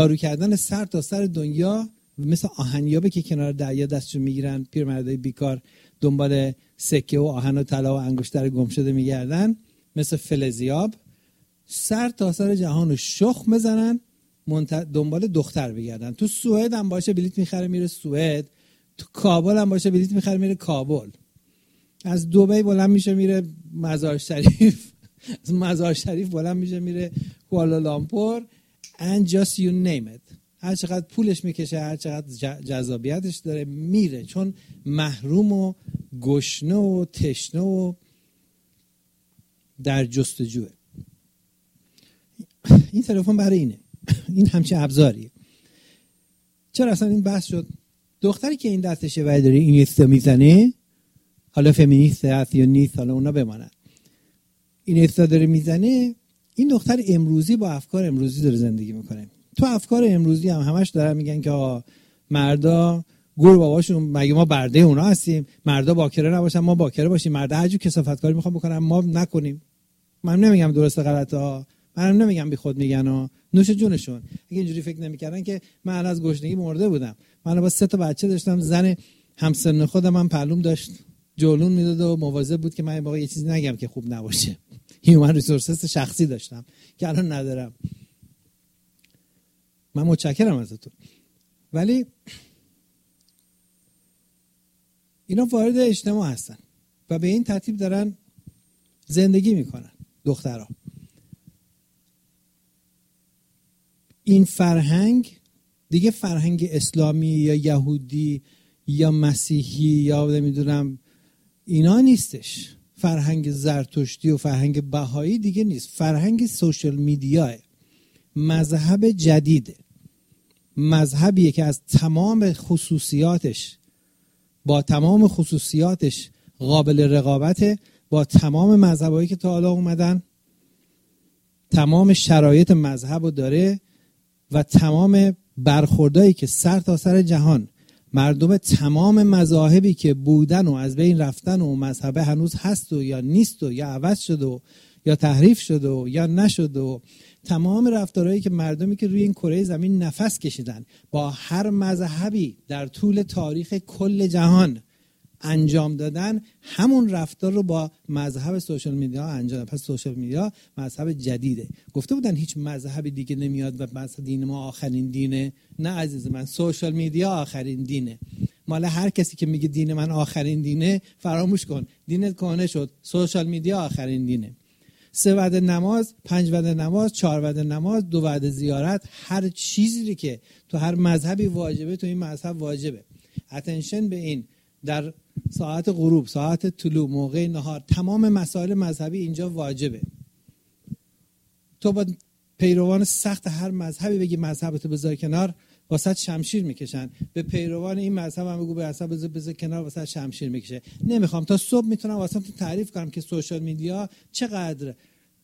دارو کردن سر تا سر دنیا، مثل آهنیابه که کنار دریا دستشون میگیرن، پیرمردای بیکار دنبال سکه و آهن و طلا و انگشتر گم شده میگردن، مثل فلزیاب سر تا سر جهانو شخ بزنن دنبال دختر بگردن. تو سوئد هم باشه بلیط میخره میره سوئد، تو کابل هم باشه بلیط میخره میره کابل، از دبی بلند میشه میره مزار شریف، از مزار شریف بلند میشه میره کوالالامپور and just you name it. هر چقدر پولش میکشه، هر چقدر جذابیتش داره میره، چون محروم و گشنه و تشنه و در جستجوه. این تلفن برای اینه، این همچه ابزاریه. چرا اصلا این بحث شد؟ دختری که این دستشه و داره این یستا میزنه، حالا فمینیست هست یا نیست، حالا اونا بمانن، این یستا داره میزنه، این دختر امروزی با افکار امروزی داره زندگی میکنه. تو افکار امروزی هم همش دارن میگن که مردا گور باباشون، مگه ما برده اونا هستیم؟ مردا باکره نباشن ما باکره باشیم، مردا هر جو کثافتکاری میخوان بکنن ما نکنیم. من نمیگم درست غلطه ها، من نمیگم بی خود میگن ها، نوش جونشون. اگه اینجوری فکر نمیکردن که من از گشنگی مرده بودم. من با 3 تا بچه داشتم، زن همسن خودم هم پلوم داشت جولون میداد و مواظب بود که من واقعا یه چیزی نگم که خوب نباشه. هیومن ریسورسز شخصی داشتم که الان ندارم. من متشکرم ازتون. ولی اینا وارد اجتماع هستن و به این ترتیب دارن زندگی میکنن دخترها. این فرهنگ دیگه فرهنگ اسلامی یا یهودی یا مسیحی یا نمیدونم اینا نیستش. فرهنگ زرتشتی و فرهنگ بهایی دیگه نیست. فرهنگ سوشال میدیاه، مذهب جدیده، مذهبیه که از تمام خصوصیاتش با تمام خصوصیاتش قابل رقابته با تمام مذهبایی که تا حالا اومدن، تمام شرایط مذهب رو داره و تمام برخوردایی که سر تا سر جهان مردم تمام مذاهبی که بودن و از بین رفتن و مذهب هنوز هست و یا نیست و یا عوض شد و یا تحریف شد و یا نشد و تمام رفتارهایی که مردمی که روی این کره زمین نفس کشیدن با هر مذهبی در طول تاریخ کل جهان انجام دادن، همون رفتار رو با مذهب سوشال میدیا انجام دادن. پس سوشال میدیا مذهب جدیده. گفته بودن هیچ مذهبی دیگه نمیاد و مثلا دین ما آخرین دینه. نه عزیز من، سوشال میدیا آخرین دینه. مال هر کسی که میگه دین من آخرین دینه، فراموش کن، دینت کهنه شد. سوشال میدیا آخرین دینه. 3 وعده نماز، 5 وعده نماز، 4 وعده نماز، 2 وعده زیارت، هر چیزی که تو هر مذهبی واجبه تو این مذهب واجبه. اتنشن به این، در ساعت غروب، ساعت طلوع، موقع نهار، تمام مسائل مذهبی اینجا واجبه. تو با پیروان سخت هر مذهبی بگی مذهبتو بذار کنار، واسه شمشیر میکشن. به پیروان این مذهب هم بگو به مذهب بذار کنار، واسه شمشیر میکشه. نمیخوام تا صبح میتونم واسهتون تعریف کنم که سوشال میدیا چقدر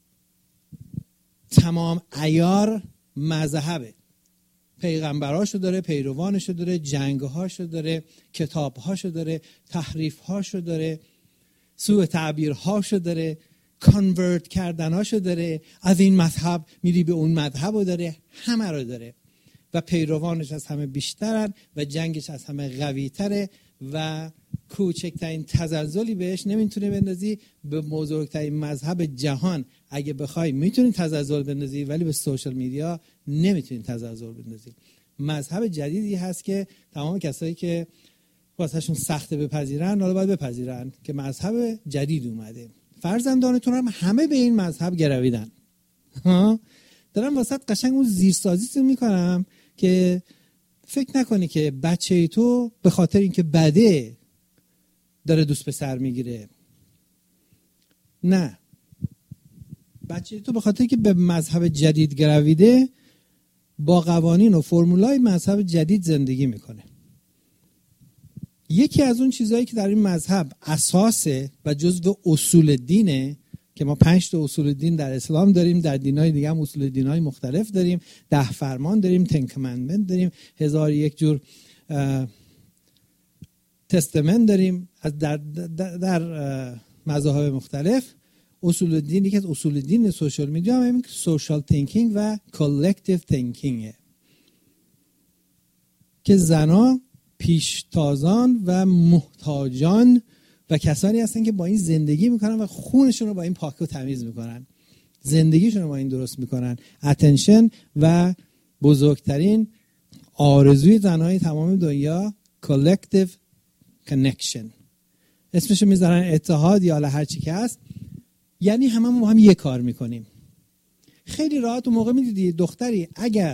تمام عیار مذهبه. پیغمبراشو داره، پیروانشو داره، جنگهاشو داره، کتابهاشو داره، تحریفهاشو داره، سوء تعبیرهاشو داره، کانورت کردناشو داره، از این مذهب میری به اون مذهبو داره، همه رو داره و پیروانش از همه بیشترن و جنگش از همه قوی‌تره و کوچکترین تزلزلی بهش نمیتونه بندازی. به بزرگترین مذهب جهان اگه بخوای میتونی تزلزل بندازی، ولی به سوشال میدیا نمیتونی تزلزل بندازی. مذهب جدیدی هست که تمام کسایی که واسهشون سخته بپذیرن، حالا باید بپذیرن که مذهب جدید اومده. فرزندانتون هم همه به این مذهب گرویدن. دارم واسه قشنگ اون زیرسازی میکنم که فکر نکنی که بچه تو به خاطر اینکه بده داره دوست به سر میگیره. نه، بچه تو به خاطر اینکه به مذهب جدید گرویده با قوانین و فرمولای مذهب جدید زندگی میکنه. یکی از اون چیزهایی که در این مذهب اساسه و جزو اصول دینه که ما 5 تا اصول دین در اسلام داریم، در دینای دیگه هم اصول دینای مختلف داریم، 10 فرمان داریم، 10 کامندمنت داریم، 1001 جور تستمنت داریم از در مذاهب مختلف. اصول دین، یکی از اصول دین سوشال میدیا هم سوشال تینکینگ و کالکتیو تینکینگه. که زنا پیشتازان و محتاجان و کسانی هستن که با این زندگی میکنن و خونشون رو با این پاک و تمیز میکنن، زندگیشون رو با این درست میکنن. اتنشن و بزرگترین آرزوی زنهای تمام دنیا collective connection، اسمشو میذارن اتحاد یا هر چی که هست، یعنی هممون با هم یه کار میکنیم. خیلی راحت اون موقع میدیدی دختری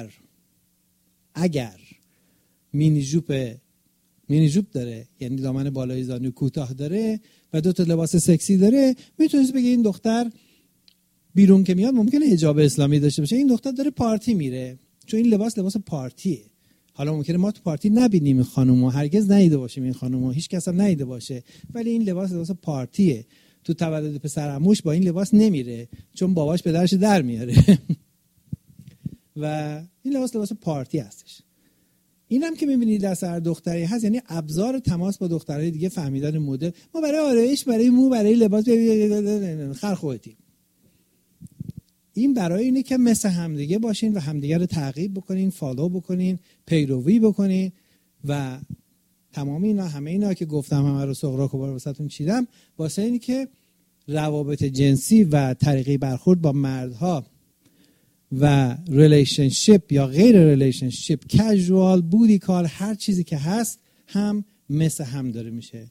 اگر مینی جوب داره، یعنی دامن بالای زانو کوتاه داره و 2 لباس سکسی داره، میتونید بگی این دختر بیرون که میاد ممکنه حجاب اسلامی داشته باشه، این دختر داره پارتی میره، چون این لباس پارتیه. حالا ممکنه ما تو پارتی نبینیم این خانومو، هرگز ندیده باشیم این خانومو، هیچ کس هم ندیده باشه، ولی این لباس پارتیه. تو تولد پسر عموش با این لباس نمیره چون باباش پدرش در میاره و این لباس پارتی هستش. اینم که میبینید دست هر دختری هست، یعنی ابزار تماس با دخترای دیگه، فهمیدن مدل. ما برای آرایش، برای مو، برای لباس خر خودتیم. این برای اینه که مثل همدیگه باشین و همدیگه رو تعقیب بکنین، فالو بکنین، پیروی بکنین و تمام اینا، همه اینا که گفتم، همه رو سغراق و واسهتون چیدم، واسه اینه که روابط جنسی و طریقی برخورد با مردها و ریلیشنشیپ یا غیر ریلیشنشیپ، کژوال، بودی کال، هر چیزی که هست هم مثل هم داره میشه.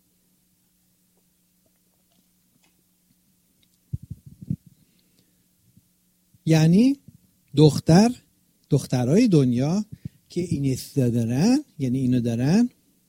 یعنی دخترای دنیا که این دارن، یعنی اینو دارن،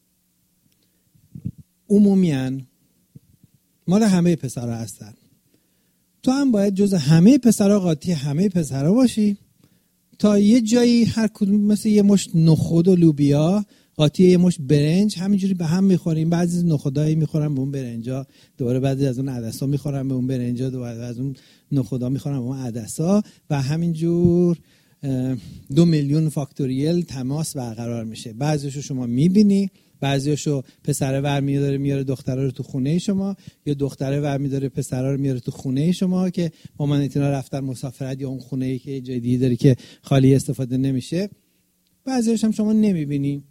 عمومیاً مال همه پسرها هستن. تو هم باید جز همه پسرها قاطی همه پسرها باشی تا یه جایی هر کدوم مثل یه مشت نخود و لوبیا قاطی یه مشت برنج همینجوری به هم میخوریم. بعضی از نخودایی میخورن به اون برنجا، دوباره بعضی از اون عدسا میخورن به اون برنجا، دوباره از اون نخودا میخورن به اون عدسا و همینجور 2 میلیون فاکتوریل تماس برقرار میشه. بعضیشو شما میبینی، بعضیاشو پسره ورمیداره میاره دختره رو تو خونه شما، یا دختره ورمیداره پسره رو میاره تو خونه شما که مامانتینا رفتن مسافرت یا اون خونه‌ای که جای دیگه داره که خالی استفاده نمیشه. بعضیاش هم شما نمیبینی،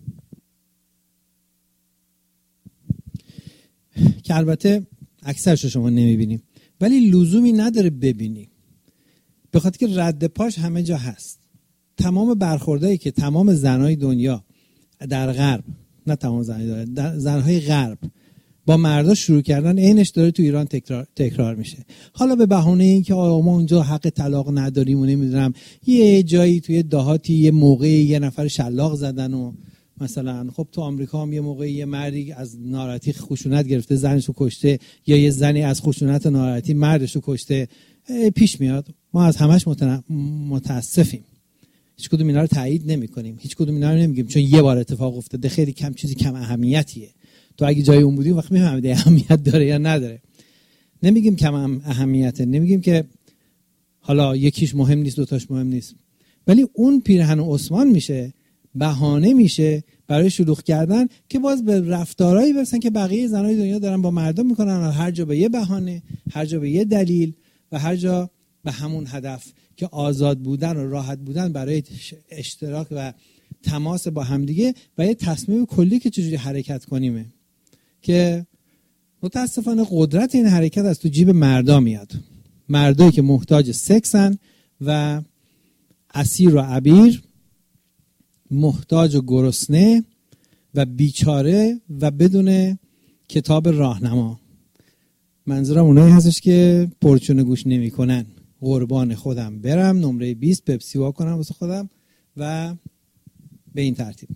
که البته اکثرش رو شما نمیبینی، ولی لزومی نداره ببینی، به خاطر که رد پاش همه جا هست. تمام برخوردایی که تمام زنای دنیا در غرب، نه تمام زنهای غرب با مردا شروع کردن، عینش داره تو ایران تکرار میشه. حالا به بهانه این که ما اونجا حق طلاق نداریم و نمیدونم یه جایی توی دهاتی یه موقعی یه نفر شلاق زدن و مثلا خب تو آمریکا هم یه موقعی یه مردی از ناراحتی خشونت گرفته زنشو کشته، یا یه زنی از خشونت ناراحتی مردشو کشته، پیش میاد. ما از همش متاسفیم، هیچ کدوم اینا رو تایید نمی‌کنیم، هیچ کدوم اینا رو نمیگیم، چون یه بار اتفاق افتاده، خیلی کم چیزی کم اهمیتیه. تو اگه جای اون بودی وقت میفهمیدی اهمیت داره یا نداره. نمیگیم کم اهمیته، نمیگیم که حالا یکیش مهم نیست دوتاش مهم نیست، ولی اون پیرهن عثمان میشه، بهانه میشه برای شلوغ کردن که باز به رفتارهایی برسن که بقیه زنای دنیا دارن با مردم میکنن، هر جا به یه بهانه، هر جا به یه دلیل و هر جا به همون هدف که آزاد بودن و راحت بودن برای اشتراک و تماس با همدیگه و یه تصمیم کلی که چجوری حرکت کنیمه، که متاسفانه قدرت این حرکت از تو جیب مردا میاد. مردایی که محتاج سکسن و اسیر و عبیر، محتاج و گرسنه و بیچاره و بدون کتاب راهنما. منظورم اونایی هستش که پرچونه گوش نمی کنن. قربان خودم برم نمره 20 پپسی وا کنم واسه خودم و به این ترتیب.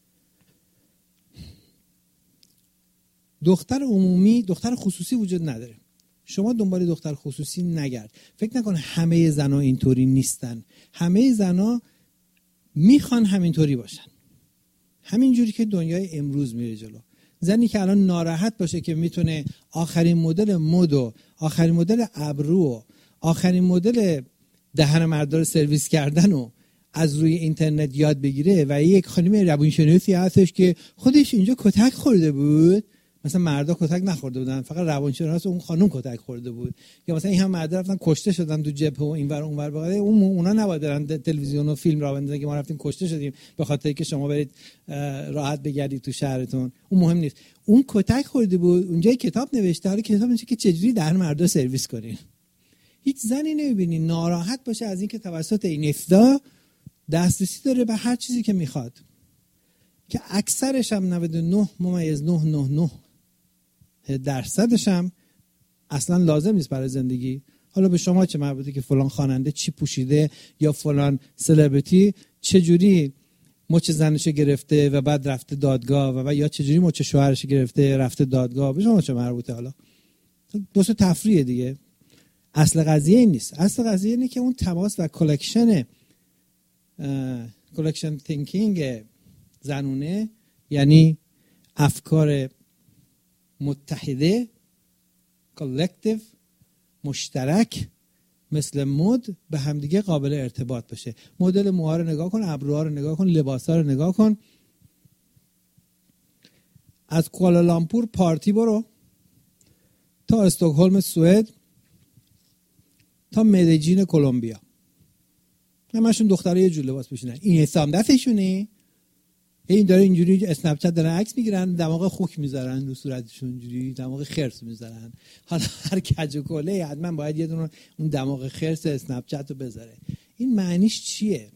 دختر عمومی، دختر خصوصی وجود نداره. شما دنبال دختر خصوصی نگرد. فکر نکن همه زنا اینطوری نیستن. همه زنا میخوان همینطوری باشن. همینجوری که دنیای امروز میره جلو. زنی که الان ناراحت باشه که میتونه آخرین مدل مد و آخرین مدل ابرو و آخرین مدل دهن مردا رو سرویس کردن و از روی اینترنت یاد بگیره و یک خانم روانشناسی هستش که خودش اینجا کتک خورده بود، مثلا مردا کتک نخورده بودن، فقط روانشناس اون خانم کتک خورده بود. یا مثلا این هم مردا رفتن کشته شدن تو جبهه و اینور اونور، بقیه اونا نباید برن تلویزیون و فیلم را بندازن که ما رفتیم کشته شدیم به خاطر که شما برید راحت بگردید تو شهرتون. اون مهم نیست. اون کتک خورده بود، اونجا کتاب نوشته، حالا کتاب نوشته که چجوری دهن مردا سرویس کنین. هیچ زنی نمیبینی ناراحت باشه از اینکه توسط این افدا دسترسی داره به هر چیزی که میخواد، که اکثرش هم 99.999% هم اصلا لازم نیست برای زندگی. حالا به شما چه مربوطه که فلان خواننده چی پوشیده یا فلان سلبریتی چجوری مچ زنشو گرفته و بعد رفته دادگاه و یا چجوری مچ شوهرش گرفته رفته دادگاه، به شما چه مربوطه؟ حالا دوست تفریح دیگه. اصل قضیه این نیست. اصل قضیه اینه که اون تماس و کلکشن تینکینگ زنونه، یعنی افکار متحده، کلکتیو، مشترک، مثل مد به همدیگه قابل ارتباط بشه. مدل موها رو نگاه کن، ابروها رو نگاه کن، لباسا رو نگاه کن. از کوالالامپور پارتی برو تا استکهلم سوئد تا مدیجین کلمبیا، همشون دخترای یه جور لباس پوشیدن. این حسام دستشونه، این داره اینجوری اسنپ چت دارن عکس میگیرن، دماغ خوک میذارن رو صورتشون، اینجوری دماغ خرس میذارن. حالا هر کج و کله حتما باید یه دونه اون دماغ خرس اسنپ چت رو بذاره. این معنیش چیه؟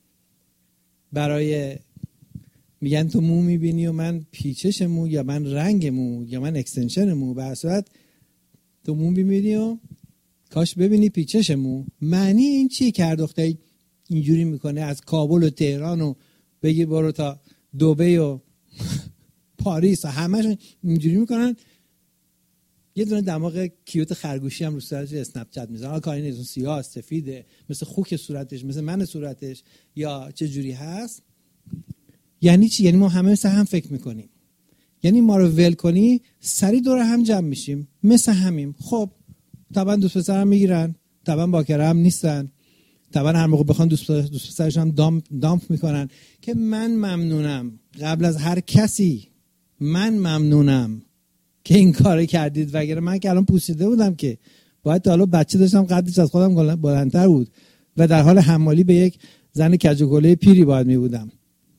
برای میگن تو مو میبینی و من پیچش مو، یا من رنگ مو، یا من اکستنشن مو. به هر صورت تو مو میبینی و کاش ببینی پیچش مو. معنی این چیه که هر دختری اینجوری میکنه از کابل و تهران و بگیر برو تا دبی و پاریس و همشون اینجوری میکنن، یه دونه دماغ کیوت خرگوشی هم رو صورتش اسنپ چت میذارن. حالا کاری نیست سیاه سفیده مثل خوک صورتش، مثل من صورتش، یا چه جوری هست. یعنی چی؟ یعنی ما همه مثل هم فکر میکنیم. یعنی ما رو ول کنی سری دور هم جمع میشیم مثل همیم. خب طبعا دوست پسرم میگیرن، طبعا باکره هم نیستن، طبعا هر موقع بخوان دوست پسرش هم دامپ میکنن. که من ممنونم قبل از هر کسی، من ممنونم که این کارو کردید، وگرنه من که الان پوسیده بودم که باید تا حالا بچه داشتم قدش از خودم بلندتر بود و در حال حمالی به یک زن کجوکله پیری باید میبودم.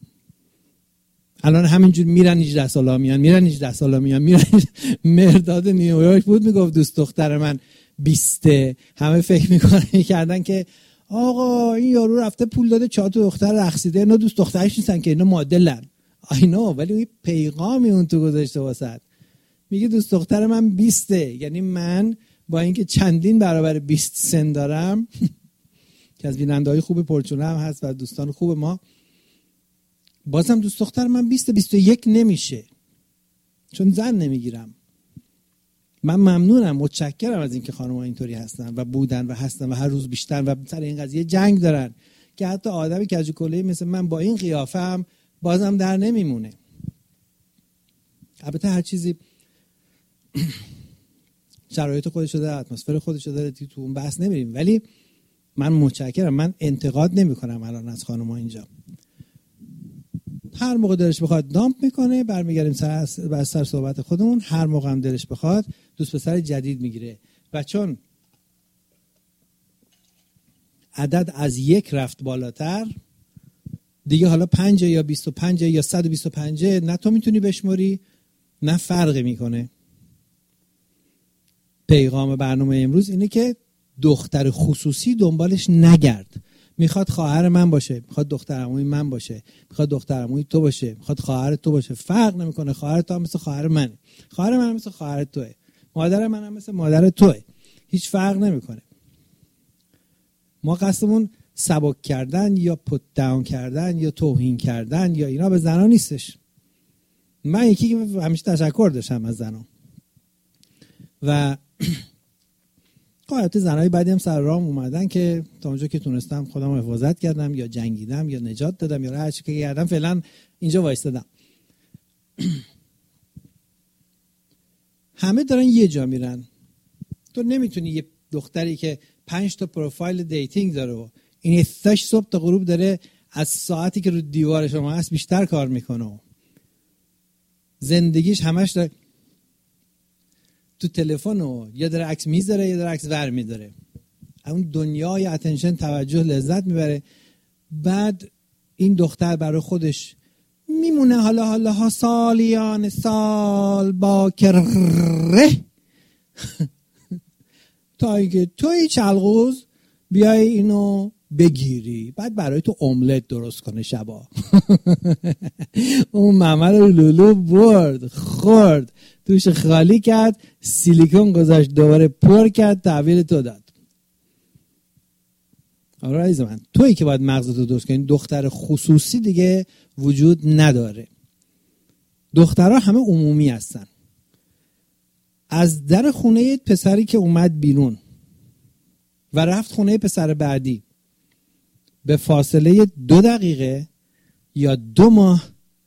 الان همینجور میرن 18 سالا میان مرداد نیویورک بود میگفت دوست دختر من 20، همه فکر میکردن که آقا این یارو رفته پول داده 4 تا دختر رقصیده، اینا دوست دخترش نیستن که اینا مدلن. آینو، ولی اون پیغامی اون تو گذاشته واسط، میگه دوست دختر من 20، یعنی من با اینکه چندین برابر 20 سن دارم که از بیننده‌های خوب پرچونه هم هست و دوستان خوب ما، بازم دوست دختر من 21 نمیشه، چون زن نمیگیرم. من ممنونم، متشکرم از اینکه خانم‌ها اینطوری هستن و بودن و هستن و هر روز بیشتر و سر این قضیه جنگ دارن که حتی آدمی کجوکله‌ای مثل من با این قیافه هم بازم در نمیمونه. البته هر چیزی شرایط خودش داره، اتمسفر خودش داره، تو اون بحث نمیریم، ولی من متشکرم. من انتقاد نمی‌کنم الان از خانم‌ها اینجا. هر موقع دلش بخواد دامپ میکنه، برمیگردیم سر صحبت خودمون. هر موقع هم دلش بخواد دوست پسر جدید میگیره و چون عدد از 1 رفت بالاتر دیگه، حالا 5 یا 25 یا 125 نه تو میتونی بشماری نه فرقی میکنه. پیغام برنامه امروز اینه که دختر خصوصی دنبالش نگرد. میخواد خواهر من باشه، میخواد دختر عموی من باشه، میخواد دختر عموی تو باشه، میخواد خواهر تو باشه، فرق نمیکنه. خواهر تو هم مثل خواهر منه، خواهر من هم مثل خواهر توئه، مادر من هم مثل مادر توئه، هیچ فرق نمیکنه. ما قصدمون سبک کردن یا پوت داون کردن یا توهین کردن یا اینا به زنان نیستش. من یکی که همیشه تشکر داشتم از زنان و البته زنای بعدی هم سر راه اومدن که تا اونجا که تونستم خودم حفاظت کردم یا جنگیدم یا نجات دادم یا هر چی که کردم. فعلا اینجا وایستادم. همه دارن یه جا میرن. تو نمیتونی یه دختری که 5 تا پروفایل دیتینگ داره و این استاش صبح تا غروب داره از ساعتی که رو دیوار شما هست بیشتر کار میکنه و زندگیش همش داره تو تلفن و یه در عکس میذاره یه در عکس ور میداره، اون دنیای اتنشن، توجه، لذت میبره. بعد این دختر برای خودش میمونه حالا سالیان سال با کره تا اینکه توی چلغوز بیای اینو بگیری، بعد برای تو املت درست کنه شبا. اون ماما رو لولو برد، خورد، توش خالی کرد، سیلیکون گذاشت، دوباره پر کرد، تحویل تو داد. آره عزیز من، تویی که باید مغزتو درست کنی. دختر خصوصی دیگه وجود نداره. دخترها همه عمومی هستن. از در خونه پسری که اومد بیرون و رفت خونه پسر بعدی به فاصله 2 دقیقه یا 2 ماه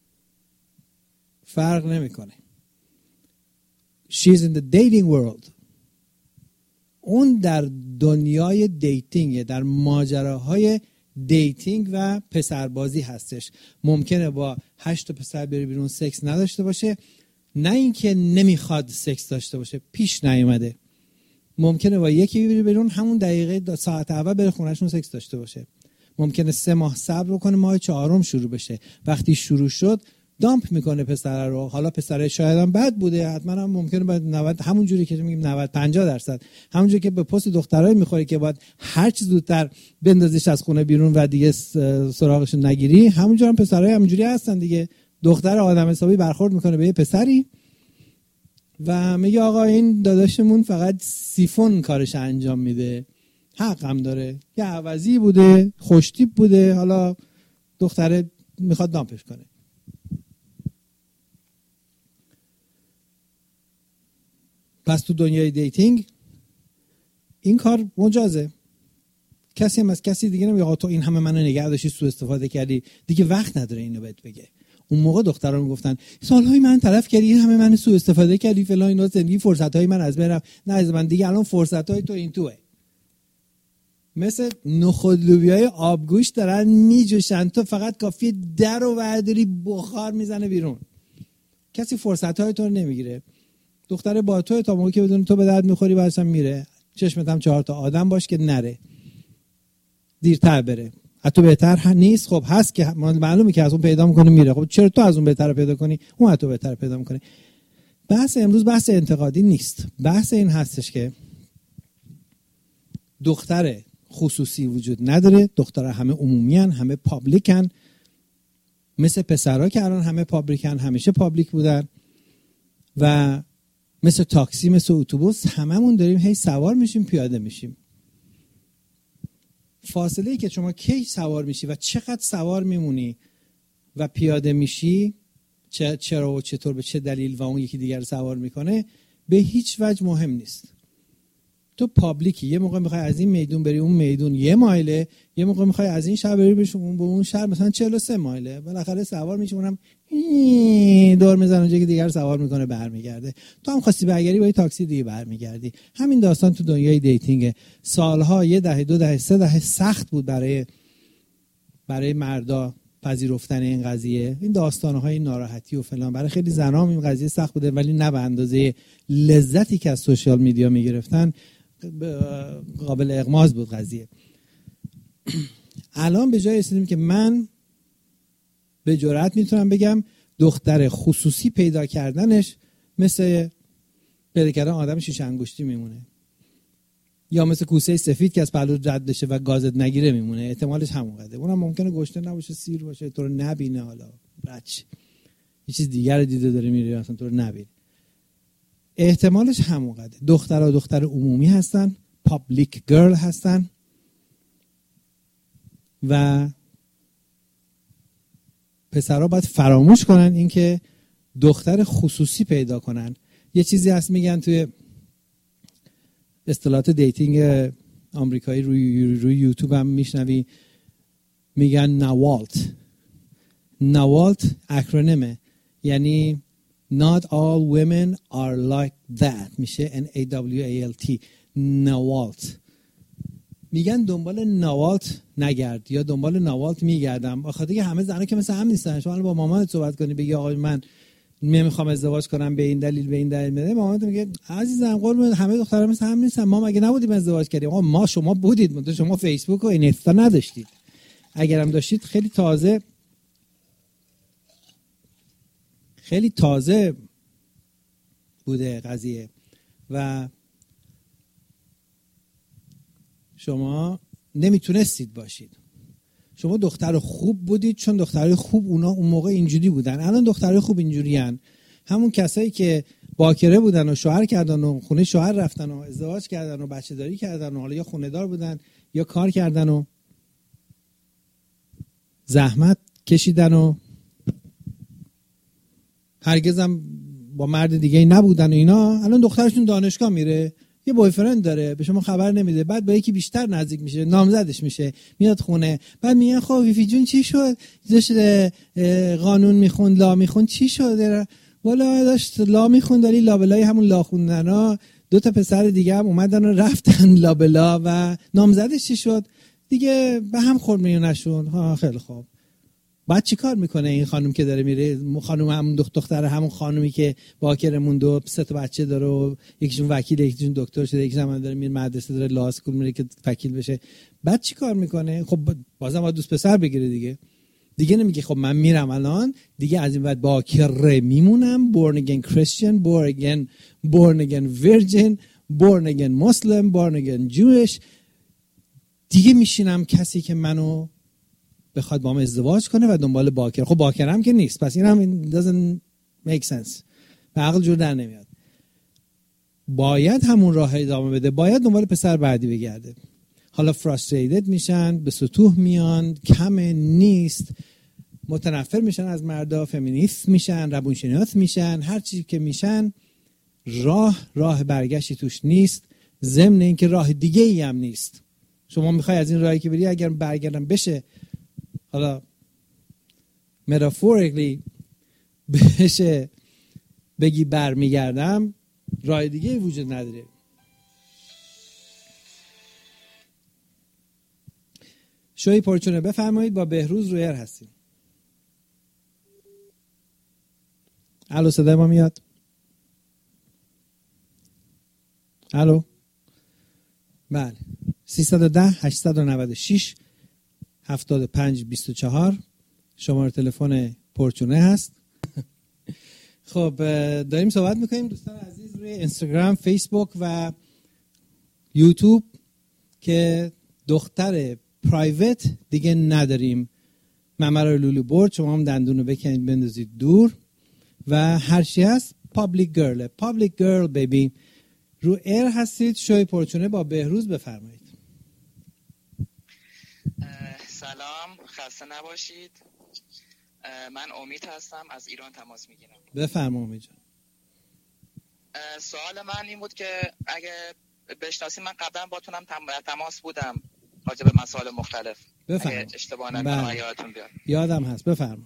فرق نمیکنه. She's in the dating world. اون در دنیای دیتینگ، در ماجراهای دیتینگ و پسربازی هستش. ممکنه با 8 تا پسر بره بیرون سکس نداشته باشه، نه اینکه نمیخواد سکس داشته باشه، پیش نیومده. ممکنه با یکی بره بیرون همون دقیقه ساعت اول بره خونهشون سکس داشته باشه. ممکنه 3 ماه صبر کنه، ماه 4م شروع بشه. وقتی شروع شد دامپ میکنه پسر رو. حالا پسر شاید هم بد بوده، حتما هم ممکنه بعد 90 همون جوری که میگیم 90-50% همون جوری که به پست دخترای میخوره که باید هر چه زودتر بندازیش از خونه بیرون و دیگه سراغش نگیری، همونجوری هم پسرای همونجوری هستن دیگه. دختر آدم حسابی برخورد میکنه به یه پسری و میگه آقا این داداشمون فقط سیفون کارش انجام میده، حق هم داره، یه عوضی بوده، خوشتیپ بوده، حالا دختره میخواد دامپش کنه. پس تو دنیای دیتینگ این کار مجازه. کسی هم از کسی دیگه نمیگه آقا تو این همه منو نگه داشتی، سوء استفاده کردی، دیگه وقت نداره اینو بهت بگه. اون موقع دخترها میگفتن سالهای من طرف کردی، این همه منو سوء استفاده کردی فلان، اینا زندگی فرصت‌های من از بین رفت. نه از من دیگه الان فرصت‌های تو این توئه. مثل نخود لوبیای آبگوش دارن میجوشن، تو فقط کافیه در رو برداری بخار میزنه بیرون. کسی فرصت‌های تو رو نمیگیره. دختره با تو تا موقعی که بدون تو به درد میخوری بعدش هم میره. چشمت هم 4 تا آدم باش که نره، دیرتر بره. حتی بهتر نیست؟ خب هست که معلومه که از اون پیدا میکنه میره. خب چرا تو از اون بهتر پیدا کنی؟ اون حتی بهتر پیدا میکنه. بحث امروز بحث انتقادی نیست. بحث این هستش که دختر خصوصی وجود نداره. دخترها همه عمومیان، همه پابلیکن. مثل پسرها که الان همه پابلیکن، همیشه پابلیک بودن. و مثل تاکسی، مثل اتوبوس، هممون داریم هی سوار میشیم، پیاده میشیم. فاصله‌ای که شما کی سوار میشی و چقدر سوار میمونی و پیاده میشی، چرا و چطور، به چه دلیل و اون یکی دیگر سوار میکنه، به هیچ وجه مهم نیست. تو پابلیکی، یه موقع میخوای از این میدون بری اون میدون 1 مایله، یه موقع میخوای از این شهر بری به اون شهر مثلا 43 مایله، بالاخره سوار میشی، اونم دور میزنه اونجا که دیگر سوار میکنه برمیگرده. تو هم خواستی برگردی با یه تاکسی دیگه برمیگردی. همین داستان تو دنیای دیتینگ. سالها، 1 دهه، 2 دهه، 3 دهه سخت بود برای مردا پذیرفتن این قضیه، این داستانهای ناراحتی و فلان. برای خیلی زنام این قضیه سخت بوده، ولی نه به اندازه لذتی که از سوشال میدیا میگرفتن قابل اغماض بود قضیه. الان به جای رسیدیم که من به جرئت میتونم بگم دختر خصوصی پیدا کردنش مثل پیدا کردن آدم 6 انگشتی میمونه، یا مثل کوسه سفید که از پهلو رد بشه و گازت نگیره میمونه. احتمالش همون قدره. اونم ممکنه گشته نباشه، سیر باشه، تو رو نبینه، حالا بچه یه چیز دیگر دیده داره میره اصلا تو رو نبینه. احتمالش همون قدره. دخترها دختر عمومی هستن، پابلیک گرل هستن و پسرها باید فراموش کنن اینکه دختر خصوصی پیدا کنن. یه چیزی هست میگن توی اصطلاحات دیتینگ آمریکایی، روی یوتیوب هم میشنوی، میگن نوالت اکرونیمه، یعنی not all women are like that، میشه NAWALT. نوالت. میگن دنبال نوالت نگرد یا دنبال نوالت میگردم، بخاطر اینکه همه زنا که مثل هم نیستن. شما با مامانت صحبت کنی بگی آقا من نمیخوام ازدواج کنم به این دلیل به این دلیل میده، مامانت میگه عزیزم قربون همه دخترا مثل هم نیستن، ما مگه نبودیم ازدواج کردیم؟ آقا ما شما بودید، شما فیسبوک و اینستا نداشتید، اگرم داشتید خیلی تازه بوده قضیه و شما نمیتونستید باشید. شما دختر خوب بودید چون دخترای خوب اونا اون موقع اینجوری بودن. الان دخترای خوب اینجوریان، همون کسایی که باکره بودن و شوهر کردن و خونه شوهر رفتن و ازدواج کردن و بچه داری کردن و حالا یا خونه دار بودن یا کار کردن و زحمت کشیدن و هرگزم با مرد دیگه نبودن و اینا، الان دخترشون دانشگاه میره، یه بویفرند داره، به شما خبر نمیده، بعد با یکی بیشتر نزدیک میشه، نامزدش میشه، میاد خونه، بعد میگن خب ویفی جون چی شد؟ داشت قانون میخوند، لا میخوند، چی شد؟ والا داشت لا میخوند، ولی لابلای همون لا خوندنا دو تا پسر دیگه هم اومدن و رفتن لابلا و نامزدش چی شد؟ دیگه به هم خورد میونشون. ها خیلی خوب. بعد چی کار میکنه این خانم که داره میره؟ خانم همون دختر همون خانومی که باکر مونده و 3 تا بچه داره و یکیشون وکیل، یکیشون دکتر شده، یکیشون هم داره میره مدرسه، داره لا اسکول میره که وکیل بشه. بعد چی کار میکنه؟ خب بازم باید دوست پسر بگیره دیگه نمیگه خب من میرم الان دیگه از این بعد باکر میمونم، born again Christian, born again virgin, born again Muslim, born again Jewish، دیگه میشینم کسی که منو بخواد با هم ازدواج کنه و دنبال باکر. خب باکرم که نیست، پس این هم doesn't make sense، به عقل جور در نمیاد. باید همون راه ادامه بده، باید دنبال پسر بعدی بگرده. حالا frustrated میشن، به سطوح میان، کم نیست، متنفر میشن از مردا، فمینیست میشن، روانشناس میشن، هر چیزی که میشن، راه برگشتی توش نیست، ضمن اینکه راه دیگه ای هم نیست. شما میخوای از این راهی که بری اگر برگردم بشه، حالا metaphorically بشه بگی برمیگردم، راه دیگه وجود نداره. شوی پرچونه بفرمایید، با بهروز رویر هستیم. الو صدای ما میاد؟ الو بله 310-896-7524 شماره تلفن پرچونه هست. خب داریم صحبت میکنیم دوستان عزیز روی اینستاگرام، فیسبوک و یوتیوب که دختر پرایوت دیگه نداریم. ممر لولو برد، شما هم دندونو بکنید بندازید دور و هرچی هست پابلیک گرل بیبی. رو ایر هستید، شوی پرچونه با بهروز بفرمایید. سلام، خسته نباشید. من امید هستم، از ایران تماس میگیرم. بفرما امید جان. سوال من این بود که اگه بشناسی من قبلا باتونم تماس بودم راجع به مسائل مختلف. بفرما. اگه اشتباه نکنم یادتون بیاد. یادم هست، بفرما.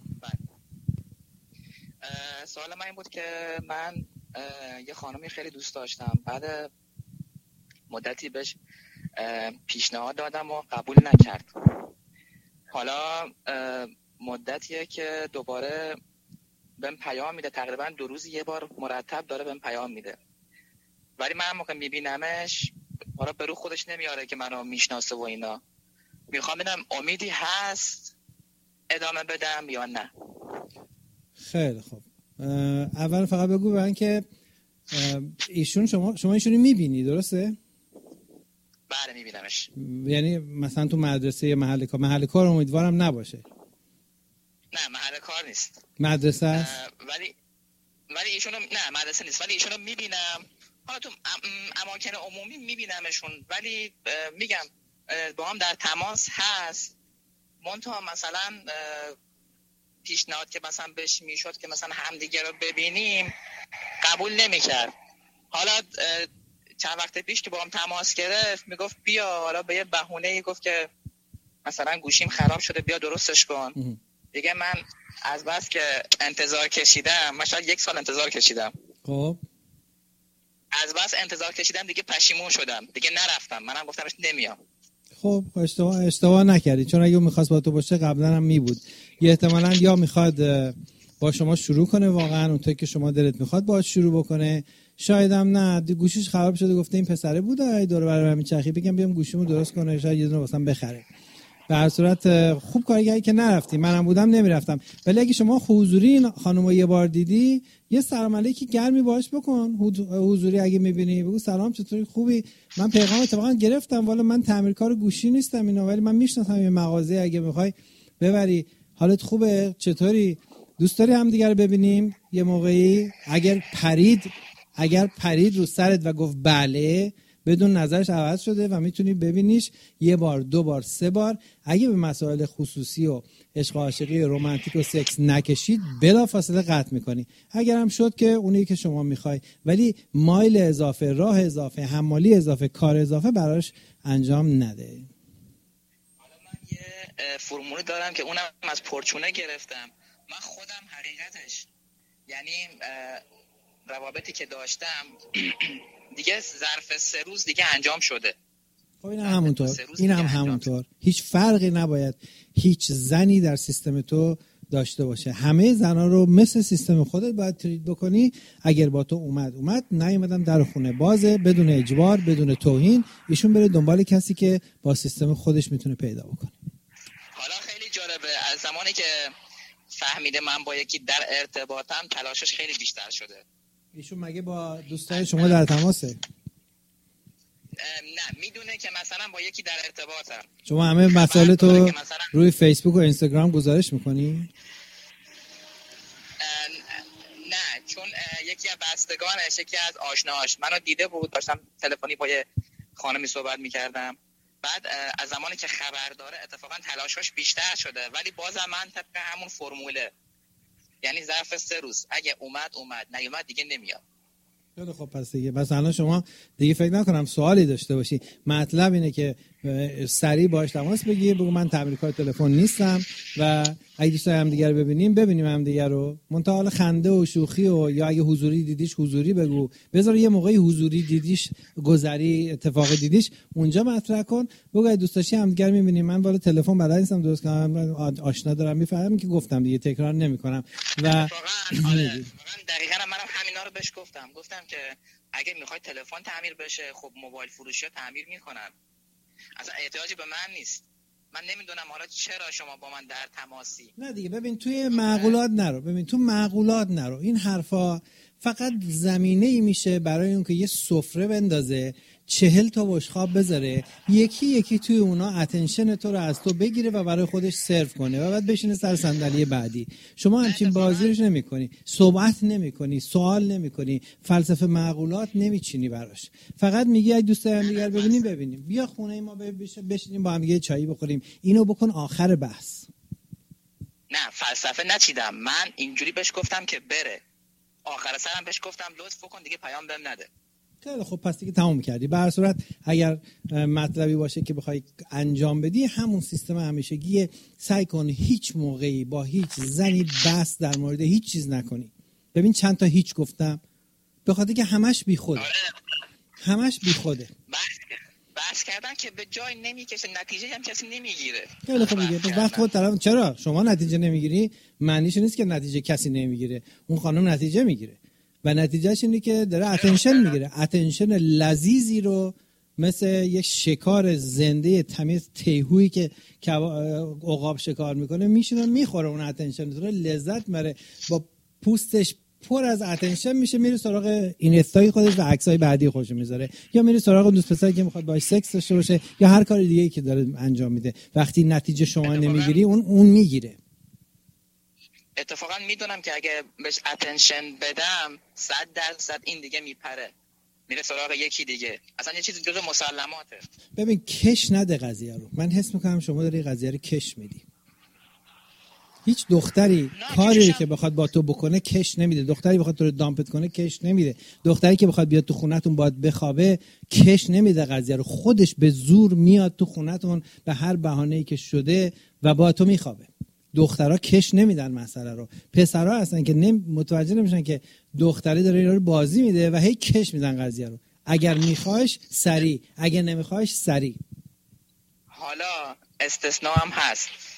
سوال من این بود که من یه خانمی خیلی دوست داشتم، بعد مدتی بهش پیشنهاد دادم و قبول نکرد. حالا مدتیه که دوباره بهم پیام میده، تقریبا 2 روز یه بار مرتب داره بهم پیام میده، ولی من موقع میبینمش حالا به رو خودش نمیاره که منو میشناسه و اینا. میخوام ببینم امیدی هست ادامه بدم یا نه. خیلی خوب. اول فقط بگو به من که ایشون شما ایشونو میبینی درسته؟ بله میبینمش. یعنی مثلا تو مدرسه یا محل کار امیدوارم نباشه. نه محل کار نیست، مدرسه است. ولی ایشونو نه مدرسه نیست، ولی ایشونو میبینم حالا تو اماکن عمومی میبینمشون، ولی میگم با هم در تماس هست. منتها مثلا پیشنهاد که مثلا بهش میشد که مثلا همدیگه رو ببینیم قبول نمیکرد. حالا چند وقت پیش که با هم تماس گرفت میگفت بیا، حالا به یه بهونه‌ای گفت که مثلا گوشیم خراب شده بیا درستش کن. دیگه من از بس که انتظار کشیدم، مثلا 1 سال انتظار کشیدم، خب از بس انتظار کشیدم دیگه پشیمون شدم، دیگه نرفتم. منم گفتمش نمیام. خب اشتباه نکردی، چون اگه میخواست با تو باشه قبلا هم میبود. یه احتمالاً یا میخواد با شما شروع کنه، واقعا اونطور که شما دلت میخواد باهاش شروع بکنه. شاید هم نه گوشیش خراب شده، گفته این پسره بوده دور برای همین چرخی، بگم بیام گوشیمو درست کنه، شاید یه دونه واسم بخره. به هر صورت خوب کاری که نرفتی، منم بودم نمیرفتم. ولی اگه شما حضوری این خانومو یه بار دیدی، یه سلام علیکی گرمی باهاش بکن. حضوری اگه میبینی بگو سلام چطوری، خوبی؟ من پیغام اتفاقا گرفتم، والا من تعمیرکار گوشی نیستم اینا، ولی من میشناسم یه مغازه، اگه میخوای ببری حالت خوبه، چطوری، دوست داری هم دیگه رو ببینیم یه موقعی؟ اگر پرید رو سرت و گفت بله، بدون نظرش عوض شده و میتونی ببینیش یه بار، 2 بار، 3 بار. اگه به مسائل خصوصی و عشق و عاشقی رمانتیک و سکس نکشید، بلافاصله قطع میکنی. اگر هم شد که اونی که شما میخوای، ولی مایل اضافه، راه اضافه، حمالی اضافه، کار اضافه براش انجام نده. حالا من یه فرمولی دارم که اونم از پرچونه گرفتم. من خودم حقیقتش یعنی روابطی که داشتم دیگه ظرف 3 روز دیگه انجام شده. خب این هم همونطور. هیچ فرقی نباید هیچ زنی در سیستم تو داشته باشه. همه زنا رو مثل سیستم خودت باید ترید بکنی. اگر با تو اومد، نیومدم در خونه بازه، بدون اجبار، بدون توهین، ایشون بره دنبال کسی که با سیستم خودش میتونه پیدا بکنه. حالا خیلی جالبه، از زمانی که فهمیده من با یکی در ارتباطم، تلاشش خیلی بیشتر شده. ایشون مگه با دوستای شما در تماسه؟ نه، میدونه که مثلا با یکی در ارتباطم. شما همه مسائل تو روی فیسبوک و اینستاگرام گزارش میکنی؟ نه، چون یکی از بستگانش، یکی از آشناهاش منو دیده بود، داشتم تلفنی با یه خانمی صحبت میکردم. بعد از زمانی که خبر داره اتفاقا تلاشش بیشتر شده، ولی بازم من طبق همون فرموله، یعنی ظرف 3 روز اگه اومد، نیومد دیگه نمیاد. خیلی خب، پس دیگه بس الان شما دیگه فکر نکنم سوالی داشته باشی. مطلب اینه که سریع باهاش تماس بگیر، بگو من تعمیرکار تلفن نیستم و اگه دوست داری هم دیگه رو ببینیم هم دیگه رو. منتها حالا خنده و شوخی و یا اگه حضوری دیدیش حضوری بگو، بذار یه موقعی حضوری دیدیش، گذری اتفاق دیدیش، اونجا مطرح کن. بگو اگه دوست داشتی هم دیگه میبینیم. من بالا تلفن بلد نیستم درست کنم، آشنا دارم، میفهمم که گفتم دیگه، تکرار نمیکنم. و واقعا دقیقاً منم همینا رو بهش گفتم که اگه میخوای تلفن تعمیر بشه، خب موبایل فروشی تعمیر میکنن، اصلا احتیاجی به من نیست. من نمیدونم حالا چرا شما با من در تماسی. نه دیگه، ببین توی معقولات نرو. این حرفا فقط زمینه‌ای میشه برای اون که یه سفره بندازه، 40 تا بشقاب بذاره، یکی یکی توی اونا اتنشن تو رو از تو بگیره و برای خودش سرو کنه و بعد بشینه سر صندلی بعدی. شما همچین بازیش نمی‌کنی، صحبت نمی‌کنی، سوال نمی‌کنی، فلسفه معقولات نمیچینی براش. فقط میگی اگه دوست داریم دیگر ببینیم، بیا خونه ما بشینیم با هم یه چایی بخوریم. اینو بکن آخر بحث. نه، فلسفه نچیدم. من اینجوری بهش گفتم که بره. آخر سرم بهش گفتم لطف کن دیگه پیام بهم نده. خیلی خب، پس دیگه تموم کردی. به هر صورت اگر مطلبی باشه که بخوای انجام بدی، همون سیستم همیشگی، سعی کن هیچ موقعی با هیچ زنی بحث در مورد هیچ چیز نکنی. ببین چند تا هیچ گفتم، به خاطر که همش بیخوده. بحث کردن که به جای نمیکشه، نتیجه هم کسی نمیگیره. خیلی خب دیگه، پس وقت خود طرف. چرا شما نتیجه نمیگیری؟ معنیش نیست که نتیجه کسی نمیگیره. اون خانم نتیجه میگیره و نتیجهش اینه که داره اتنشن میگیره، اتنشن لذیذی رو مثل یک شکار زنده تمیز تیهویی که عقاب شکار میکنه، میشینه میخوره اون اتنشن رو، لذت میبره، با پوستش پر از اتنشن میشه، میره سراغ اینستای خودش و عکسای بعدی خودش میذاره، یا میره سراغ دوست پسری که میخواد باهاش سکس داشته باشه، یا هر کار دیگه‌ای که داره انجام میده. وقتی نتیجه شما نمیگیری، اون میگیره. اتفاقا میدونم که اگه بهش اتنشن بدم 100% این دیگه میپره، میره سراغ یکی دیگه. اصلا یه چیزی جزو مسلماته. ببین کش نده قضیه رو. من حس میکنم شما داری قضیه رو کش میدی. هیچ دختری کاری که بخواد با تو بکنه کش نمیده. دختری بخواد تو رو دامپت کنه کش نمیده. دختری که بخواد بیاد تو خونتون باید بخوابه کش نمیده قضیه رو. خودش به زور میاد تو خونتون به هر بهانه‌ای که شده و با تو میخوابه. دخترها کش نمیدن مسئله رو. پسرها هستن که متوجه نمیشن که دختری داره اینا رو بازی میده و هی کش میدن قضیه رو. اگر میخوایش سریع، اگر نمیخوایش سریع. حالا استثناء هم هست.